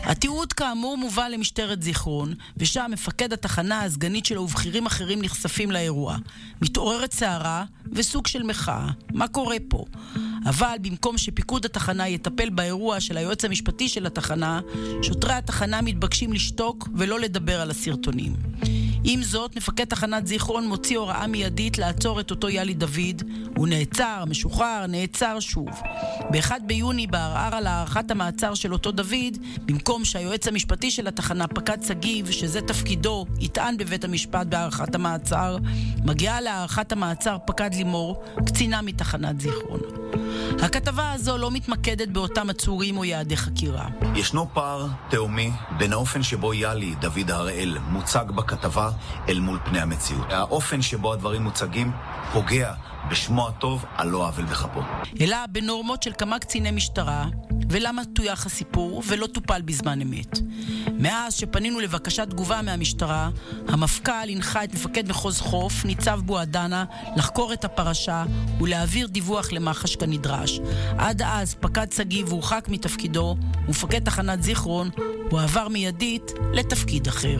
התיעוד כאמור מובא למשטרת זיכרון, ושם מפקד התחנה, הסגנית שלו ובכירים אחרים נחשפים לאירוע. מתעוררת סערה וסוג של מחאה. מה קורה פה? אבל במקום שפיקוד התחנה יטפל באירוע של היועץ המשפטי של התחנה, שוטרי התחנה מתבקשים לשתוק ולא לדבר על הסרטונים. עם זאת, מפקד תחנת זיכרון מוציא הוראה מיידית לעצור את אותו יאלי דוד. הוא נעצר, משוחרר, נעצר שוב. ב-1 ביוני, בערער על הארכת המעצר של אותו דוד, במקום שהיועץ המשפטי של התחנה, פקד סגיב, שזה תפקידו, יטען בבית המשפט בהארכת המעצר, מגיעה להארכת המעצר פקד לימור, קצינה מתחנת זיכרון. הכתבה הזו לא מתמקדת באותם עצורים או יעדי חקירה. ישנו פער תאומי בין האופן שבו יאלי דוד הראל מוצג בכתבה אל מול פני המציאות. האופן שבו הדברים מוצגים פוגע בשמו הטוב על לא עוול בכפו. אלא בנורמות של כמה קציני משטרה, ולמה טויח הסיפור ולא טופל בזמן אמת. מאז שפנינו לבקשת תגובה מהמשטרה, המפכ"ל הנחה את מפקד מחוז חוף, ניצב בועדנה, לחקור את הפרשה ולהעביר דיווח למח"ש כנדרש. עד אז פקד סגיב והורחק מתפקידו, ומפקד תחנת זיכרון הוא עבר מיידית לתפקיד אחר.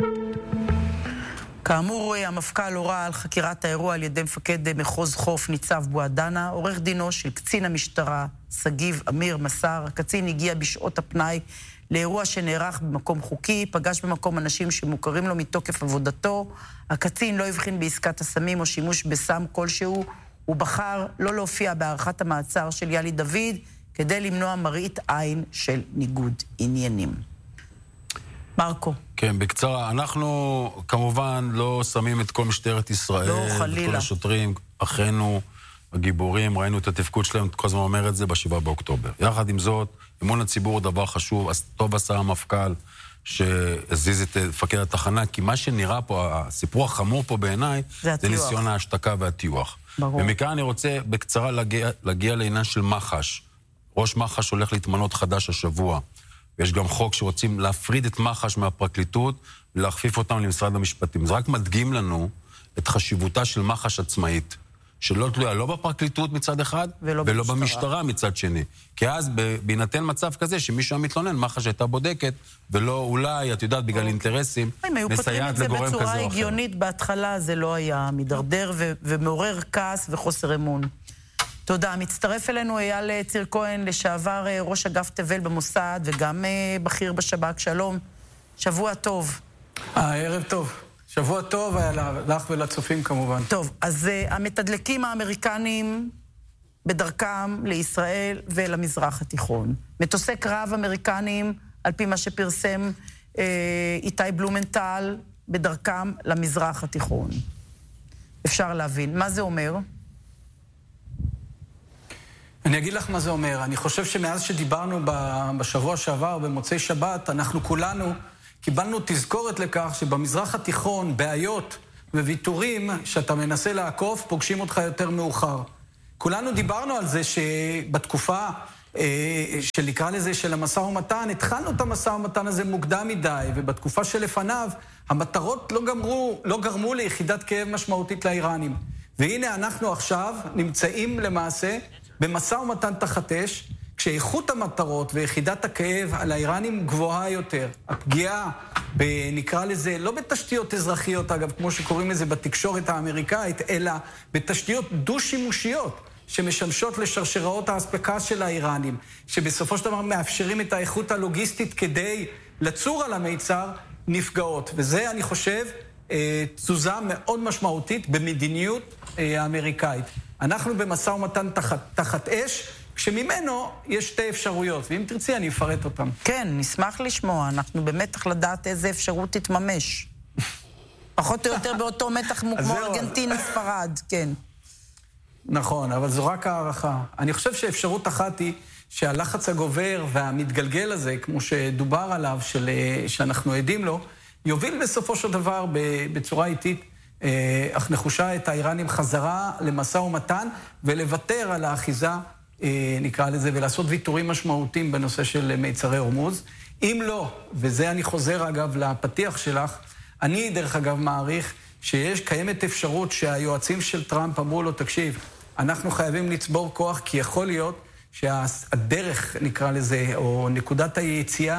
כאמור, המפכ"ל הורה על חקירת האירוע על ידי מפקד מחוז חוף ניצב בועדנה. עורך דינו של קצין המשטרה סגיב אמיר מסר, הקצין הגיע בשעות הפנאי לאירוע שנערך במקום חוקי, פגש במקום אנשים שמוכרים לו מתוקף עבודתו. הקצין לא הבחין בעסקת הסמים או שימוש בסם כלשהו. הוא בחר לא להופיע בהארכת המעצר של יאלי דוד כדי למנוע מראית עין של ניגוד עניינים. מרקו. כן, בקצרה, אנחנו כמובן לא שמים את כל משטרת ישראל, לא, חלילה. את כל השוטרים, אחינו, הגיבורים, ראינו את התפקוד שלהם, כל הזמן אומר את זה ב7 באוקטובר. יחד עם זאת, אמון הציבור הוא דבר חשוב, אז טוב עשה המפכ"ל שהזיז את מפקד התחנה, כי מה שנראה פה, הסיפור החמור פה בעיניי, זה ניסיון ההשתקה והטיוח. ברור. ומכאן אני רוצה בקצרה להגיע לעניין של מח"ש. ראש מח"ש הולך להתמנות חדש השבוע. ויש גם חוק שרוצים להפריד את מח"ש מהפרקליטות ולהכפיף אותם למשרד המשפטים. זה רק מדגים לנו את חשיבותה של מח"ש עצמאית, שלא תלויה לא בפרקליטות מצד אחד, ולא במשטרה מצד שני. כי אז בהינתן מצב כזה שמישהו מתלונן, מח"ש הייתה בודקת, ולא אולי, את יודעת, בגלל אינטרסים, מסייעת לגורם כזה או אחר. אם היו פותרים את זה בצורה הגיונית בהתחלה, זה לא היה מדרדר ומעורר כעס וחוסר אמון. תודה. מצטרף אלינו אייל ציר כהן, לשעבר ראש אגף תבל במוסד וגם בכיר בשב"כ. שלום, שבוע טוב. ערב טוב. שבוע טוב היה לך ולצופים כמובן. טוב, אז המתדלקים האמריקנים בדרכם לישראל ולמזרח התיכון. מטוסי קרב אמריקנים, על פי מה שפרסם איתי בלומנטל, בדרכם למזרח התיכון. אפשר להבין. מה זה אומר? אני אגיד לך מה זה אומר. אני חושב שמאז שדיברנו בשבוע שעבר, במוצאי שבת, אנחנו כולנו קיבלנו תזכורת לכך שבמזרח התיכון בעיות וויתורים שאתה מנסה לעקוף פוגשים אותך יותר מאוחר. כולנו דיברנו על זה שבתקופה שנקרא לזה של המשא ומתן, התחלנו את המשא ומתן הזה מוקדם מדי, ובתקופה שלפניו המטרות לא גרמו ליחידת כאב משמעותית לאיראנים. והנה אנחנו עכשיו נמצאים למעשה במשא ומתן תחת אש, כשאיכות המטרות ויחידת הכאב על האיראנים גבוהה יותר. הפגיעה, נקרא לזה, לא בתשתיות אזרחיות, אגב, כמו שקוראים לזה בתקשורת האמריקאית, אלא בתשתיות דו-שימושיות, שמשמשות לשרשראות האספקה של האיראנים, שבסופו של דבר מאפשרים את האיכות הלוגיסטית כדי לצור על המיצר, נפגעות. וזה, אני חושב, תזוזה מאוד משמעותית במדיניות האמריקאית. אנחנו במשא ומתן תחת אש, כשממנו יש שתי אפשרויות, ואם תרצי אני אפרט אותם. כן, נשמח לשמוע, אנחנו במתח לדעת איזה אפשרות תתממש. פחות או יותר באותו מתח כמו ארגנטינה ספרד, כן. נכון, אבל זו רק הערכה. אני חושב שאפשרות אחת היא שהלחץ הגובר והמתגלגל הזה, כמו שדובר עליו, שאנחנו עדים לו, יוביל בסופו של דבר בצורה איטית, אך נחושה את האיראנים חזרה למשא ומתן, ולוותר על האחיזה, נקרא לזה, ולעשות ויתורים משמעותיים בנושא של מיצרי הורמוז. אם לא, וזה אני חוזר אגב לפתיח שלך, אני דרך אגב מעריך קיימת אפשרות שהיועצים של טראמפ אמרו לו, תקשיב, אנחנו חייבים לצבור כוח, כי יכול להיות שהדרך, נקרא לזה, או נקודת היציאה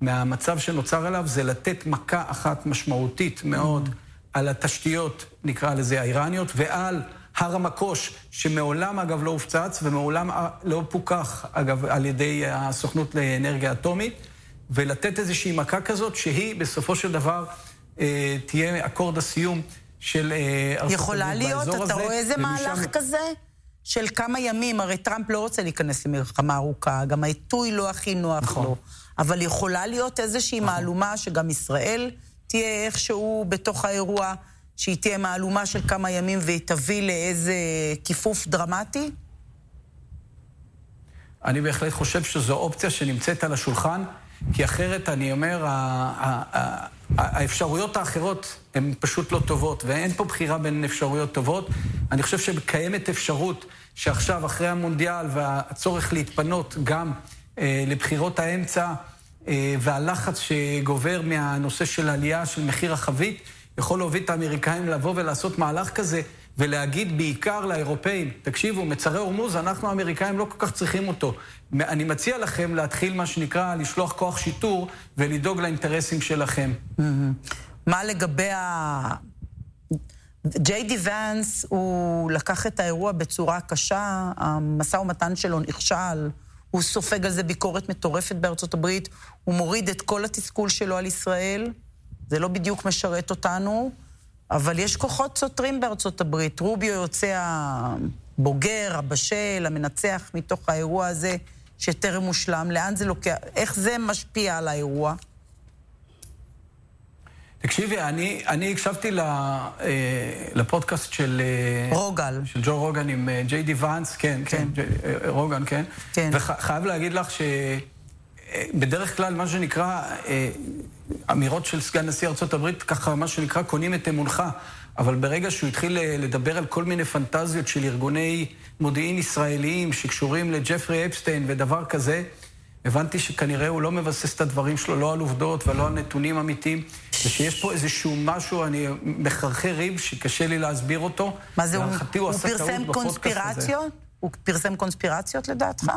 מהמצב שנוצר עליו זה לתת מכה אחת משמעותית מאוד על התשתיות, נקרא לזה האיראניות, ועל הר המקוש, שמעולם אגב לא הופצץ ומעולם לא פוקח אגב על ידי הסוכנות לאנרגיה אטומית, ולתת איזושהי מכה כזאת שהיא בסופו של דבר תהיה אקורד הסיום של ארצות יכולה הברית להיות, באזור הזה. אתה רואה איזה מהלך כזה? של כמה ימים, הרי טראמפ לא רוצה להיכנס למלחמה ארוכה, גם העיתוי לא הכי נוח לו, אבל יכולה להיות איזושהי מהלומה שגם ישראל תהיה איכשהו בתוך האירוע, שהיא תהיה מהלומה של כמה ימים והיא תביא לאיזה כיפוף דרמטי? אני בהחלט חושב שזו אופציה שנמצאת על השולחן, כי אחרת אני אומר, האפשרויות האחרות הן פשוט לא טובות, ואין פה בחירה בין אפשרויות טובות. אני חושב שקיימת אפשרות שעכשיו, אחרי המונדיאל והצורך להתפנות גם לבחירות האמצע, והלחץ שגובר מהנושא של העלייה של מחיר החבית, יכול להוביל את האמריקאים לבוא ולעשות מהלך כזה, ולהגיד בעיקר לאירופאים, תקשיבו, מצרי הורמוז, אנחנו האמריקאים לא כל כך צריכים אותו. אני מציע לכם להתחיל מה שנקרא, לשלוח כוח שיטור, ולדאוג לאינטרסים שלכם. מה לגבי ג'יי די ונס, הוא לקח את האירוע בצורה קשה, המשא ומתן שלו נכשל, הוא סופג על זה ביקורת מטורפת בארצות הברית, הוא מוריד את כל התסכול שלו על ישראל, זה לא בדיוק משרת אותנו, אבל יש כוחות סותרים בארצות הברית. רוביו יוצא הבוגר, הבשל, המנצח מתוך האירוע הזה, שטרם מושלם. לאן זה לוקח? איך זה משפיע על האירוע? תקשיבי, אני הקשבתי לפודקאסט של רוגל. של ג'ו רוגן עם ג'יי די ונס, כן, רוגן, כן. וחייב להגיד לך שבדרך כלל מה שנקרא אמירות של סגן נשיא ארצות הברית, ככה מה שנקרא קונים את אמונך, אבל ברגע שהוא התחיל לדבר על כל מיני פנטזיות של ארגוני מודיעין ישראליים שקשורים לג'פרי אפסטיין ודבר כזה, הבנתי שכנראה הוא לא מבסס את הדברים שלו, לא על עובדות ולא על נתונים אמיתיים, ושיש פה איזשהו משהו, אני מחרחר ריב שקשה לי להסביר אותו. מה זה, הוא פרסם קונספירציות? הוא פרסם קונספירציות לדעתך?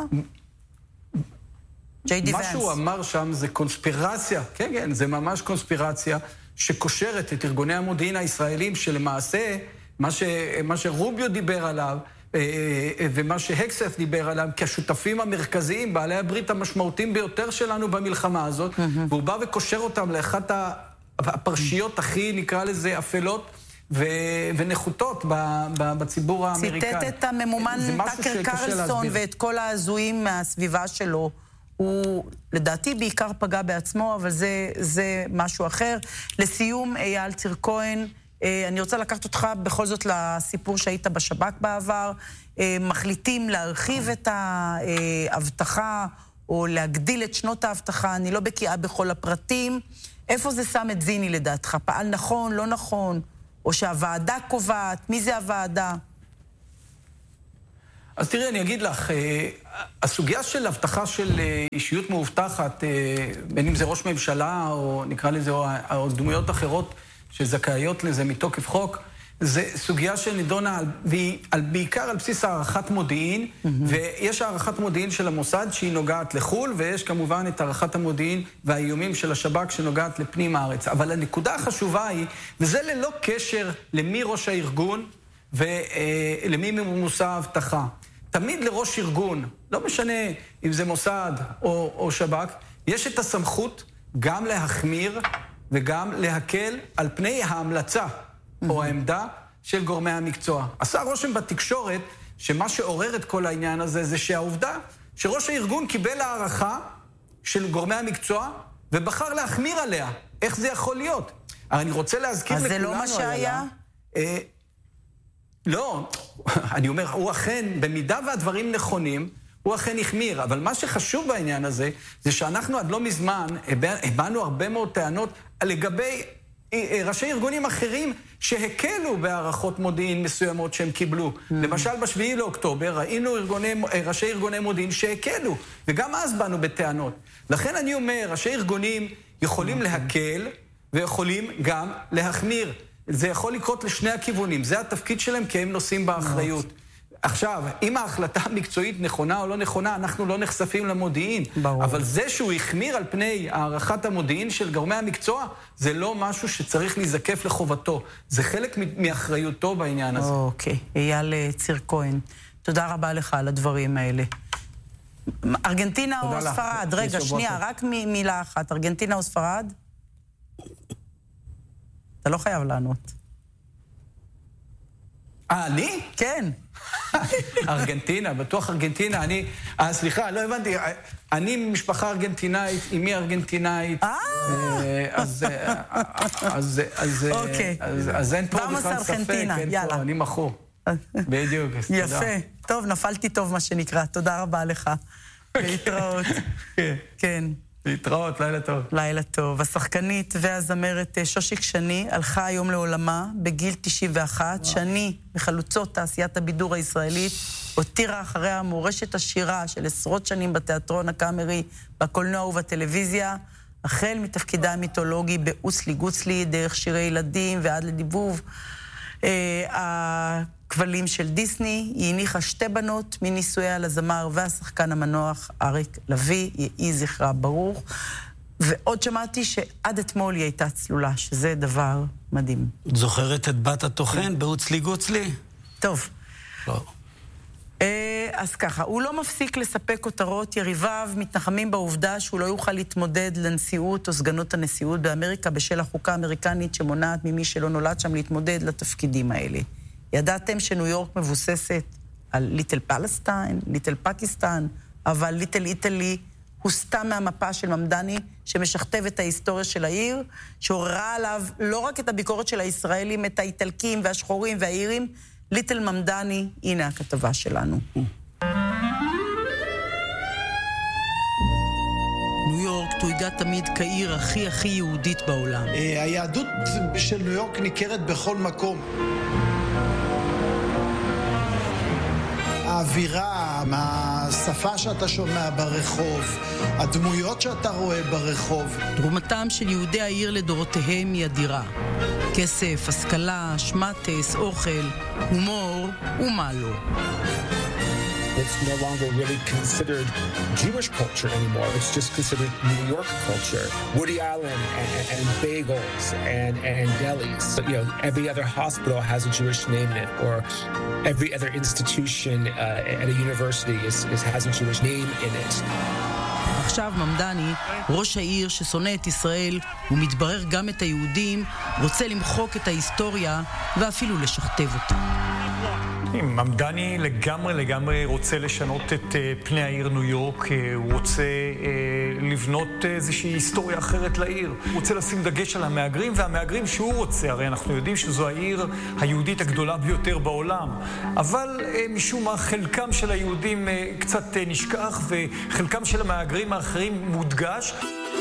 מה שהוא אמר שם זה קונספירציה, כן, זה ממש קונספירציה שקושרת את ארגוני המודיעין הישראלים, שלמעשה מה שרוביו דיבר עליו ומה שהקסף דיבר עליו כשותפים המרכזיים, בעלי הברית המשמעותיים ביותר שלנו במלחמה הזאת, והוא בא וקושר אותם לאחת הפרשיות הכי, נקרא לזה, אפלות ונחותות בציבור האמריקאי. ציטט את הממומן טאקר קרלסון ואת כל ההזויים מהסביבה שלו. הוא לדעתי בעיקר פגע בעצמו, אבל זה משהו אחר. לסיום, אייל ציר כהן, אני רוצה לקחת אותך בכל זאת לסיפור שהיית בשב"כ בעבר. מחליטים להרחיב את ההבטחה או להגדיל את שנות ההבטחה, אני לא בקיאה בכל הפרטים. איפה זה שם את זיני לדעתך? פעל נכון, לא נכון? או שהוועדה קובעת? מי זה הוועדה? אז תראי, אני אגיד לך, הסוגיה של הבטחה של אישיות מאובטחת, בין אם זה ראש ממשלה, או נקרא לזה, או דמויות אחרות שזכאיות לזה מתוקף חוק, זה סוגיה שנידונה בעיקר על בסיס הערכת מודיעין, ויש הערכת מודיעין של המוסד שהיא נוגעת לחול, ויש כמובן את הערכת המודיעין והאיומים של השב"כ שנוגעת לפנים הארץ. אבל הנקודה החשובה היא, וזה ללא קשר למי ראש הארגון ולמי מושא ההבטחה. תמיד לראש ארגון, לא משנה אם זה מוסד או שב"כ, יש את הסמכות גם להחמיר וגם להקל על פני ההמלצה או העמדה של גורמי המקצוע. עשה רושם בתקשורת שמה שעורר את כל העניין הזה זה שהעובדה שראש הארגון קיבל הערכה של גורמי המקצוע ובחר להחמיר עליה. איך זה יכול להיות? אני רוצה להזכיר לכולנו... אז זה לא מה שהיה? לא, אני אומר, הוא אכן, במידה והדברים נכונים, הוא אכן החמיר, אבל מה שחשוב בעניין הזה, זה שאנחנו עד לא מזמן, הבאנו הרבה מאוד טענות לגבי ראשי ארגונים אחרים שהקלו בהערכות מודיעין מסוימות שהם קיבלו. למשל, ב7 לאוקטובר ראינו ראשי ארגוני מודיעין שהקלו, וגם אז באנו בטענות. לכן אני אומר, ראשי ארגונים יכולים להקל ויכולים גם להחמיר. זה יכול לקרות לשני הכיוונים, זה התפקיד שלהם כי הם נושאים באחריות. עכשיו, אם ההחלטה המקצועית נכונה או לא נכונה, אנחנו לא נחשפים למודיעין. ברור. אבל זה שהוא החמיר על פני הערכת המודיעין של גורמי המקצוע, זה לא משהו שצריך להיזקף לחובתו. זה חלק מאחריותו בעניין הזה. אוקיי. אייל ציר כהן, תודה רבה לך על הדברים האלה. ארגנטינה או ספרד? רגע, שנייה, רק מילה אחת. ארגנטינה או ספרד? אתה לא חייב לענות. אני? כן. ארגנטינה, בטוח ארגנטינה. סליחה, לא הבנתי. אני משפחה ארגנטינאית, אמי ארגנטינאית. אז אין פה בכלל ספק. יאללה. אני מכור. בדיוק, תודה. יפה. טוב, נפלתי טוב מה שנקרא. תודה רבה לך. להתראות. כן. להתראות, לילה טוב. לילה טוב. השחקנית והזמרת שושיק שני הלכה היום לעולמה בגיל 91. שני, מחלוצות תעשיית הבידור הישראלית, הותירה אחריה מורשת עשירה של עשרות שנים בתיאטרון הקאמרי, בקולנוע ובטלוויזיה, החל מתפקידה המיתולוגי באוסלי גוצלי, דרך שירי ילדים ועד לדיבוב הכבלים של דיסני. היא הניחה 2 בנות מנישואיה לזמר והשחקן המנוח אריק לוי, יהי זכרה ברוך. ועוד שמעתי שעד אתמול היא הייתה צלולה, שזה דבר מדהים. זוכרת את בת התוכן באוצלי גוצלי? טוב. לא. אז ככה, הוא לא מפסיק לספק כותרות. יריביו מתנחמים בעובדה שהוא לא יוכל להתמודד לנשיאות או סגנות הנשיאות באמריקה בשל החוקה האמריקנית שמונעת ממי שלא נולד שם להתמודד לתפקידים האלה. ידעתם שניו יורק מבוססת על ליטל פלסטיין, ליטל פקיסטן, אבל ליטל איטלי הוסתה מהמפה של ממדני שמשכתב את ההיסטוריה של העיר, שעוררה עליו לא רק את הביקורת של הישראלים, את האיטלקים והשחורים והאירים. ליטל ממדני, הנה הכתבה שלנו. ניו יורק תויגה תמיד כעיר הכי יהודית בעולם. היהדות של ניו יורק ניכרת בכל מקום. האווירה, השפה שאתה שומע ברחוב, הדמויות שאתה רואה ברחוב. תרומתם של יהודי העיר לדורותיהם היא אדירה. כסף, השכלה, שמטס, אוכל, הומור ומה לא. It's no longer really considered Jewish culture anymore. It's just considered New York culture. Woody Allen and bagels and delis. You know, every other hospital has a Jewish name in it, or every other institution at a university has a Jewish name in it. עכשיו ממדני, ראש העיר ששונא את ישראל ומתברר גם את היהודים, רוצה למחוק את ההיסטוריה ואפילו לשכתב אותה. ממדני לגמרי רוצה לשנות את פני העיר ניו יורק. הוא רוצה לבנות איזושהי היסטוריה אחרת לעיר. הוא רוצה לשים דגש על המהגרים, והמהגרים שהוא רוצה, הרי אנחנו יודעים שזו העיר היהודית הגדולה ביותר בעולם. אבל משום מה חלקם של היהודים קצת נשכח, וחלקם של המהגרים האחרים מודגש.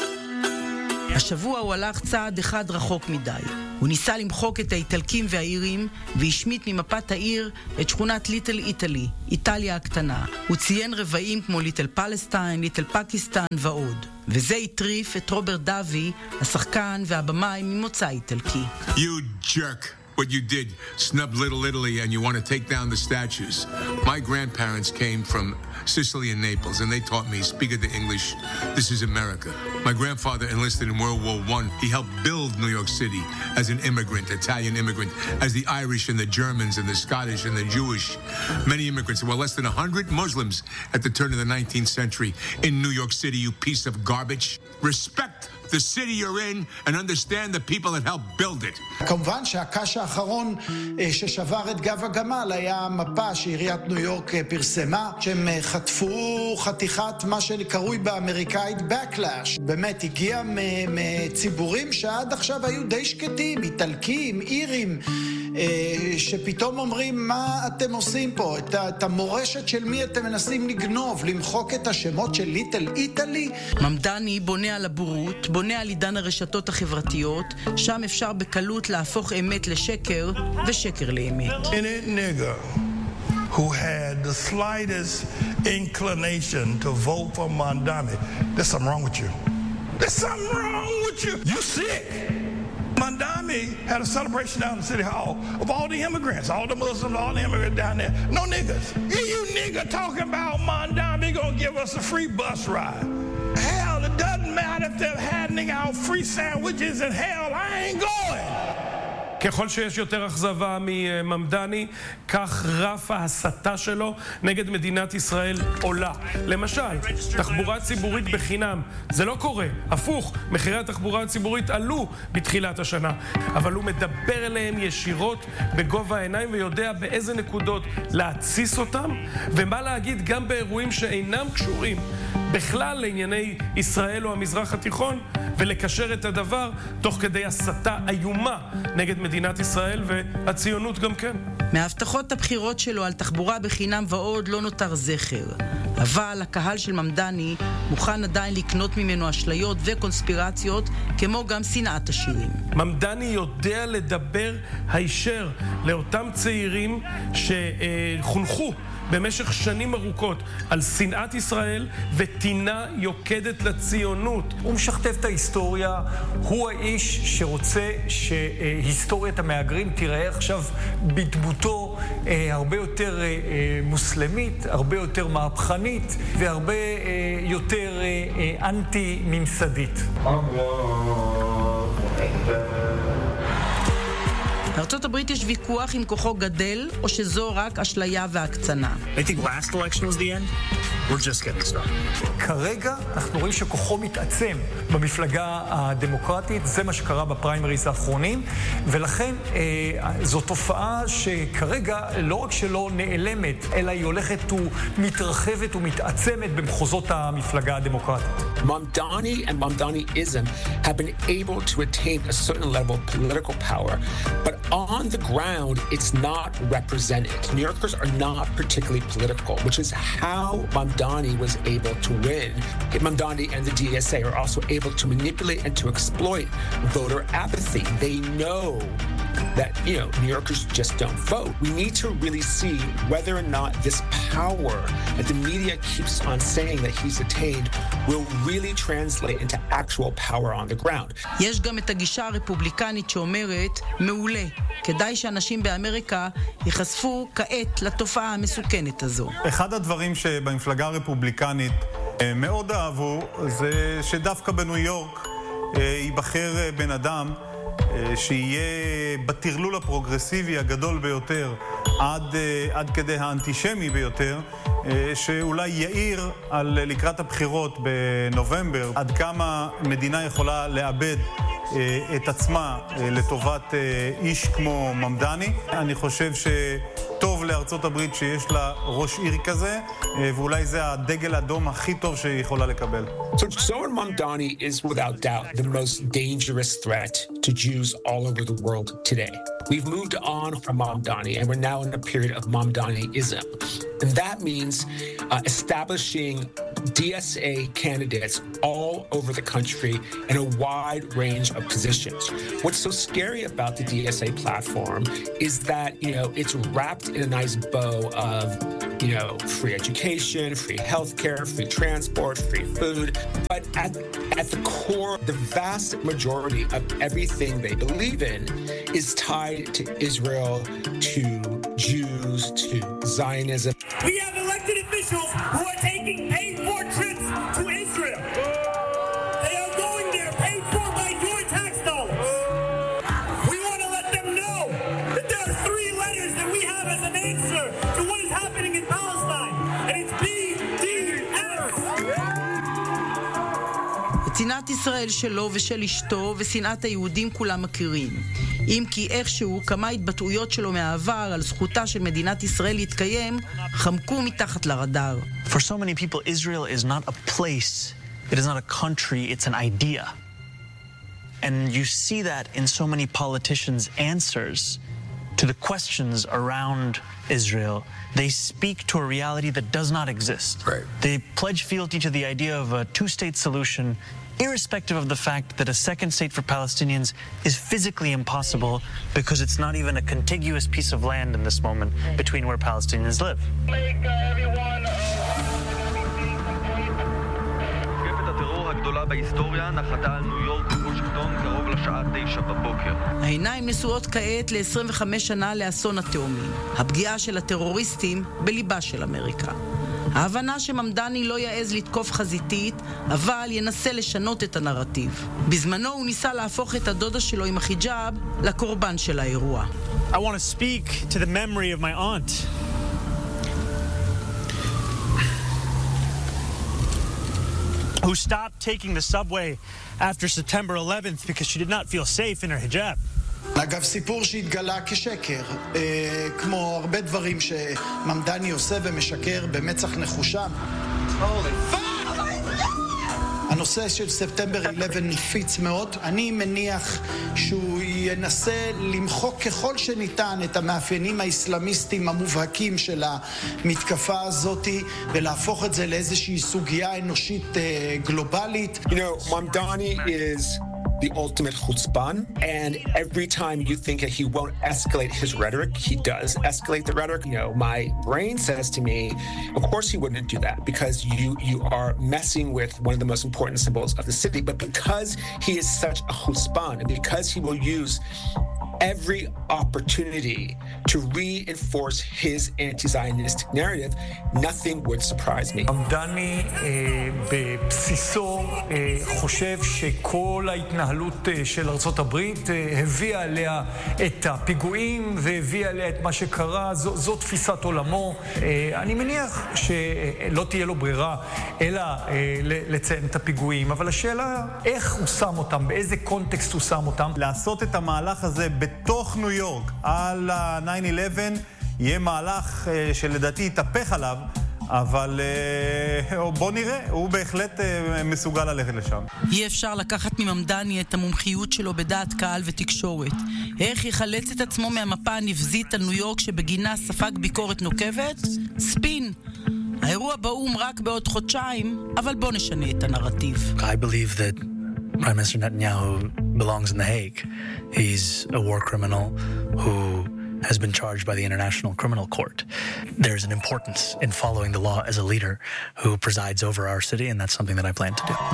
השבוע הוא הלך צעד אחד רחוק מדי. הוא ניסה למחוק את האיטלקים והאירים והשמיט ממפת העיר את שכונת ליטל איטלי, איטליה הקטנה. הוא ציין רבעים כמו ליטל פלסטיין, ליטל פקיסטן ועוד. וזה הטריף את רוברט דאבי, השחקן והבמאי ממוצא איטלקי. You jerk. What you did, snub Little Italy, and you want to take down the statues. My grandparents came from Sicily and Naples, and they taught me, speak of the English, this is America. My grandfather enlisted in World War I. He helped build New York City as an immigrant, Italian immigrant, as the Irish and the Germans and the Scottish and the Jewish. Many immigrants. There were less than 100 Muslims at the turn of the 19th century in New York City, you piece of garbage. Respect the city you're in and understand the people that helped build it. כמובן שהקש האחרון ששבר את גב הגמל היה מפה שעיריית ניו יורק פרסמה, שהם חטפו חתיכת מה שקרוי באמריקאית backlash. באמת הגיע מציבורים שעד עכשיו היו די שקטים, איטלקים, אירים, שפתאום אומרים מה אתם עושים פה, את המורשת של מי אתם מנסים לגנוב, למחוק את השמות של ליטל איטלי. ממדני בונה על הבורות, בונה על עידן הרשתות החברתיות, שם אפשר בקלות להפוך אמת לשקר ושקר לאמת. Any nigger who had the slightest inclination to vote for Mamdani, there's something wrong with you. There's something wrong with you. You sick. Mandami had a celebration down in the city hall of all the immigrants, all the Muslims, all the immigrants down there. No niggas. You nigga talking about Mandami gonna give us a free bus ride. Hell, it doesn't matter if they're handing out free sandwiches in hell. I ain't going. ככל שיש יותר אכזבה מממדני, כך רף ההסתה שלו נגד מדינת ישראל עולה. למשל, תחבורה ציבורית בחינם. זה לא קורה. הפוך, מחירי התחבורה הציבורית עלו בתחילת השנה. אבל הוא מדבר אליהם ישירות בגובה העיניים ויודע באיזה נקודות להציס אותם, ומה להגיד גם באירועים שאינם קשורים בכלל לענייני ישראל או המזרח התיכון, ולקשר את הדבר תוך כדי הסתה איומה נגד מדינת ישראל והציונות גם כן. מהבטחות הבחירות שלו על תחבורה בחינם ועוד לא נותר זכר. אבל הקהל של ממדני מוכן עדיין לקנות ממנו אשליות וקונספירציות, כמו גם שנאת השירים. ממדני יודע לדבר הישר לאותם צעירים שחונכו במשך שנים ארוכות על שנאת ישראל וטינה יוקדת לציונות. הוא משכתב את ההיסטוריה, הוא האיש שרוצה שהיסטוריית המהגרים תיראה עכשיו בדמותו הרבה יותר מוסלמית, הרבה יותר מהפכנית והרבה יותר אנטי-ממסדית. בארצות הברית יש ויכוח אם כוחו גדל, או שזו רק אשליה והקצנה. I think last election was the end. We're just getting started. כרגע אנחנו רואים שכוחו מתעצם במפלגה הדמוקרטית, זה מה שקרה בפריימריז האחרונים, ולכן זו תופעה שכרגע לא רק שלא נעלמת, אלא היא הולכת ומתרחבת ומתעצמת במחוזות המפלגה הדמוקרטית. Mamdani and Mamdaniism have been able to attain a certain level of political power, but on the ground, it's not represented. New Yorkers are not particularly political, which is how Mamdani was able to win. Mamdani and the DSA are also able to manipulate and to exploit voter apathy. They know that, New Yorkers just don't vote. We need to really see whether or not this power that the media keeps on saying that he's attained will really translate into actual power on the ground. יש גם את הגישה הרפובליקנית שאומרת, מעולה, כדאי שאנשים באמריקה ייחשפו כעת לתופעה המסוכנת הזו. אחד הדברים שבמפלגה הרפובליקנית מאוד אהבו, זה שדווקא בניו יורק ייבחר בן אדם שיהיה בתרלול הפרוגרסיבי הגדול ביותר, עד כדי האנטישמי ביותר, שאולי יאיר על לקראת הבחירות בנובמבר, עד כמה מדינה יכולה לאבד את עצמה לטובת איש כמו ממדני. אני חושב שטוב לארצות הברית שיש לה ראש עיר כזה, ואולי זה הדגל האדום הכי טוב שהיא יכולה לקבל. So Zohar Mamdani is without doubt the most dangerous threat to Jews all over the world today. We've moved on from Mamdani and we're now in a period of Mamdaniism. And that means establishing DSA candidates all over the country in a wide range of positions. What's so scary about the DSA platform is that, it's wrapped in a nice bow of, free education, free healthcare, free transport, free food. But at the core, the vast majority of everything they believe in is tied to Israel, to Jews, to Zionism. We have elected officials who are taking paid-for trips to Israel. They are going there paid for by your tax dollars. We want to let them know that there are 3 letters that we have as an answer to what is happening in Palestine, and it's BDS. את שנאת ישראל שלו ושל אשתו ושנאת היהודים כולם מכירים. אם כי איכשהו כמה התבטאויות שלו מהעבר על זכותה של מדינת ישראל להתקיים חמקו מתחת לרדאר. For so many people, Israel is not a place, it is not a country, it's an idea. And you see that in so many politicians' answers to the questions around Israel. They speak to a reality that does not exist. Right. They pledge fealty to the idea of a two-state solution, irrespective of the fact that a second state for Palestinians is physically impossible because it's not even a contiguous piece of land in this moment between where Palestinians live. הגדולה בהיסטוריה נחתה על ניו יורק וושינגטון קרוב לשעה 9 בבוקר. העיניים נשואות כעת ל-25 שנה לאסון התאומים. הפגיעה של הטרוריסטים בליבה של אמריקה. ההבנה שממדני לא יעז לתקוף חזיתית, אבל ינסה לשנות את הנרטיב. בזמנו הוא ניסה להפוך את הדודה שלו עם החיג'אב לקורבן של האירוע. I want to speak to the memory of my aunt. Who stopped taking the subway after September 11th because she did not feel safe in her hijab. אגב, סיפור שהתגלה כשקר, כמו הרבה דברים שממדני עושה ומשקר במצח נחושה. הנושא של ספטמבר 11 נפיץ מאוד. אני מניח שהוא ינסה למחוק ככל שניתן את המאפיינים האסלאמיסטיים המובהקים של המתקפה הזאת ולהפוך את זה לאיזושהי סוגיה אנושית גלובלית. You know, Mamdani is the ultimate chutzpan, and every time you think that he won't escalate his rhetoric, he does escalate the rhetoric. You know, my brain says to me, of course he wouldn't do that, because you are messing with one of the most important symbols of the city, but because he is such a chutzpan, and because he will use every opportunity to reinforce his anti-Zionistic narrative, nothing would surprise me. ממדני בבסיסו חושב שכל ההתנהלות של ארצות הברית הביאה עליה את הפיגועים והביאה עליה את מה שקרה. זו תפיסת עולמו. אני מניח שלא תהיה לו ברירה אלא לציין את הפיגועים, אבל השאלה איך הוא שם אותם, באיזה קונטקסט הוא שם אותם. לעשות את המהלך הזה בתוך ניו יורק על ה-9/11 יהיה מהלך שלדעתי יתהפך עליו, אבל בוא נראה, הוא בהחלט מסוגל ללכת לשם. אי אפשר לקחת מממדני את המומחיות שלו בדעת קהל ותקשורת. איך יחלץ את עצמו מהמפה הנבזית על ניו יורק שבגינה ספג ביקורת נוקבת? ספין. האירוע באום רק בעוד חודשיים, אבל בוא נשנה את הנרטיב. I believe that Prime Minister Netanyahu belongs in The Hague. He's a war criminal who has been charged by the International Criminal Court. There's an importance in following the law as a leader who presides over our city, and that's something that I plan to do.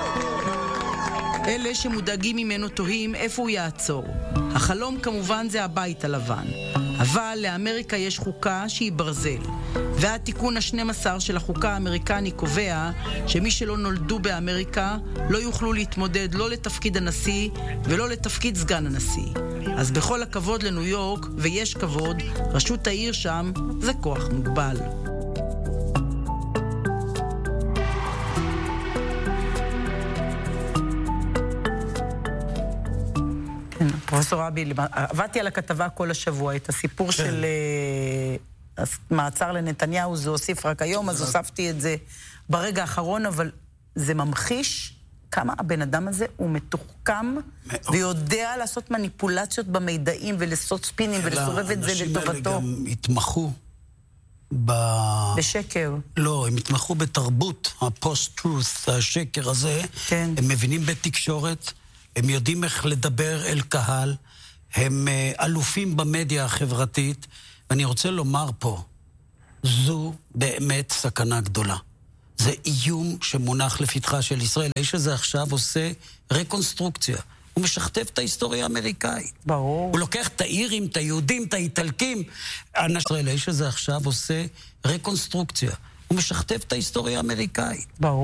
אלה שמודאגים ממנו תוהים איפה הוא יעצור. החלום כמובן זה הבית הלבן. אבל לאמריקה יש חוקה שהיא ברזל. והתיקון ה-12 של החוקה האמריקני קובע שמי שלא נולדו באמריקה לא יוכלו להתמודד לא לתפקיד הנשיא ולא לתפקיד סגן הנשיא. אז בכל הכבוד לניו יורק, ויש כבוד, רשות העיר שם זה כוח מוגבל. פרופסור רבי, עבדתי על הכתבה כל השבוע, את הסיפור של מעצר לנתניהו, זה הוסיף רק היום, אז הוספתי את זה ברגע האחרון, אבל זה ממחיש כמה הבן אדם הזה הוא מתוחכם, ויודע לעשות מניפולציות במידעים, ולעשות ספינים, ולסובב את זה לטובתו. האנשים האלה גם התמחו בשקר. לא, הם התמחו בתרבות, הפוסט-טרוס, השקר הזה. כן. הם מבינים בתקשורת, הם יודעים איך לדבר אל קהל, הם אלופים במדיה החברתית, ואני רוצה לומר פה, זו באמת סכנה גדולה. זה איום שמונח לפתחה של ישראל. האיש הזה עכשיו עושה רקונסטרוקציה. הוא משכתב את ההיסטוריה האמריקאית. ברור. הוא לוקח את האירים, את היהודים, את האיטלקים. האיש הזה עכשיו עושה רקונסטרוקציה. הוא משכתב את ההיסטוריה האמריקאית. ברור.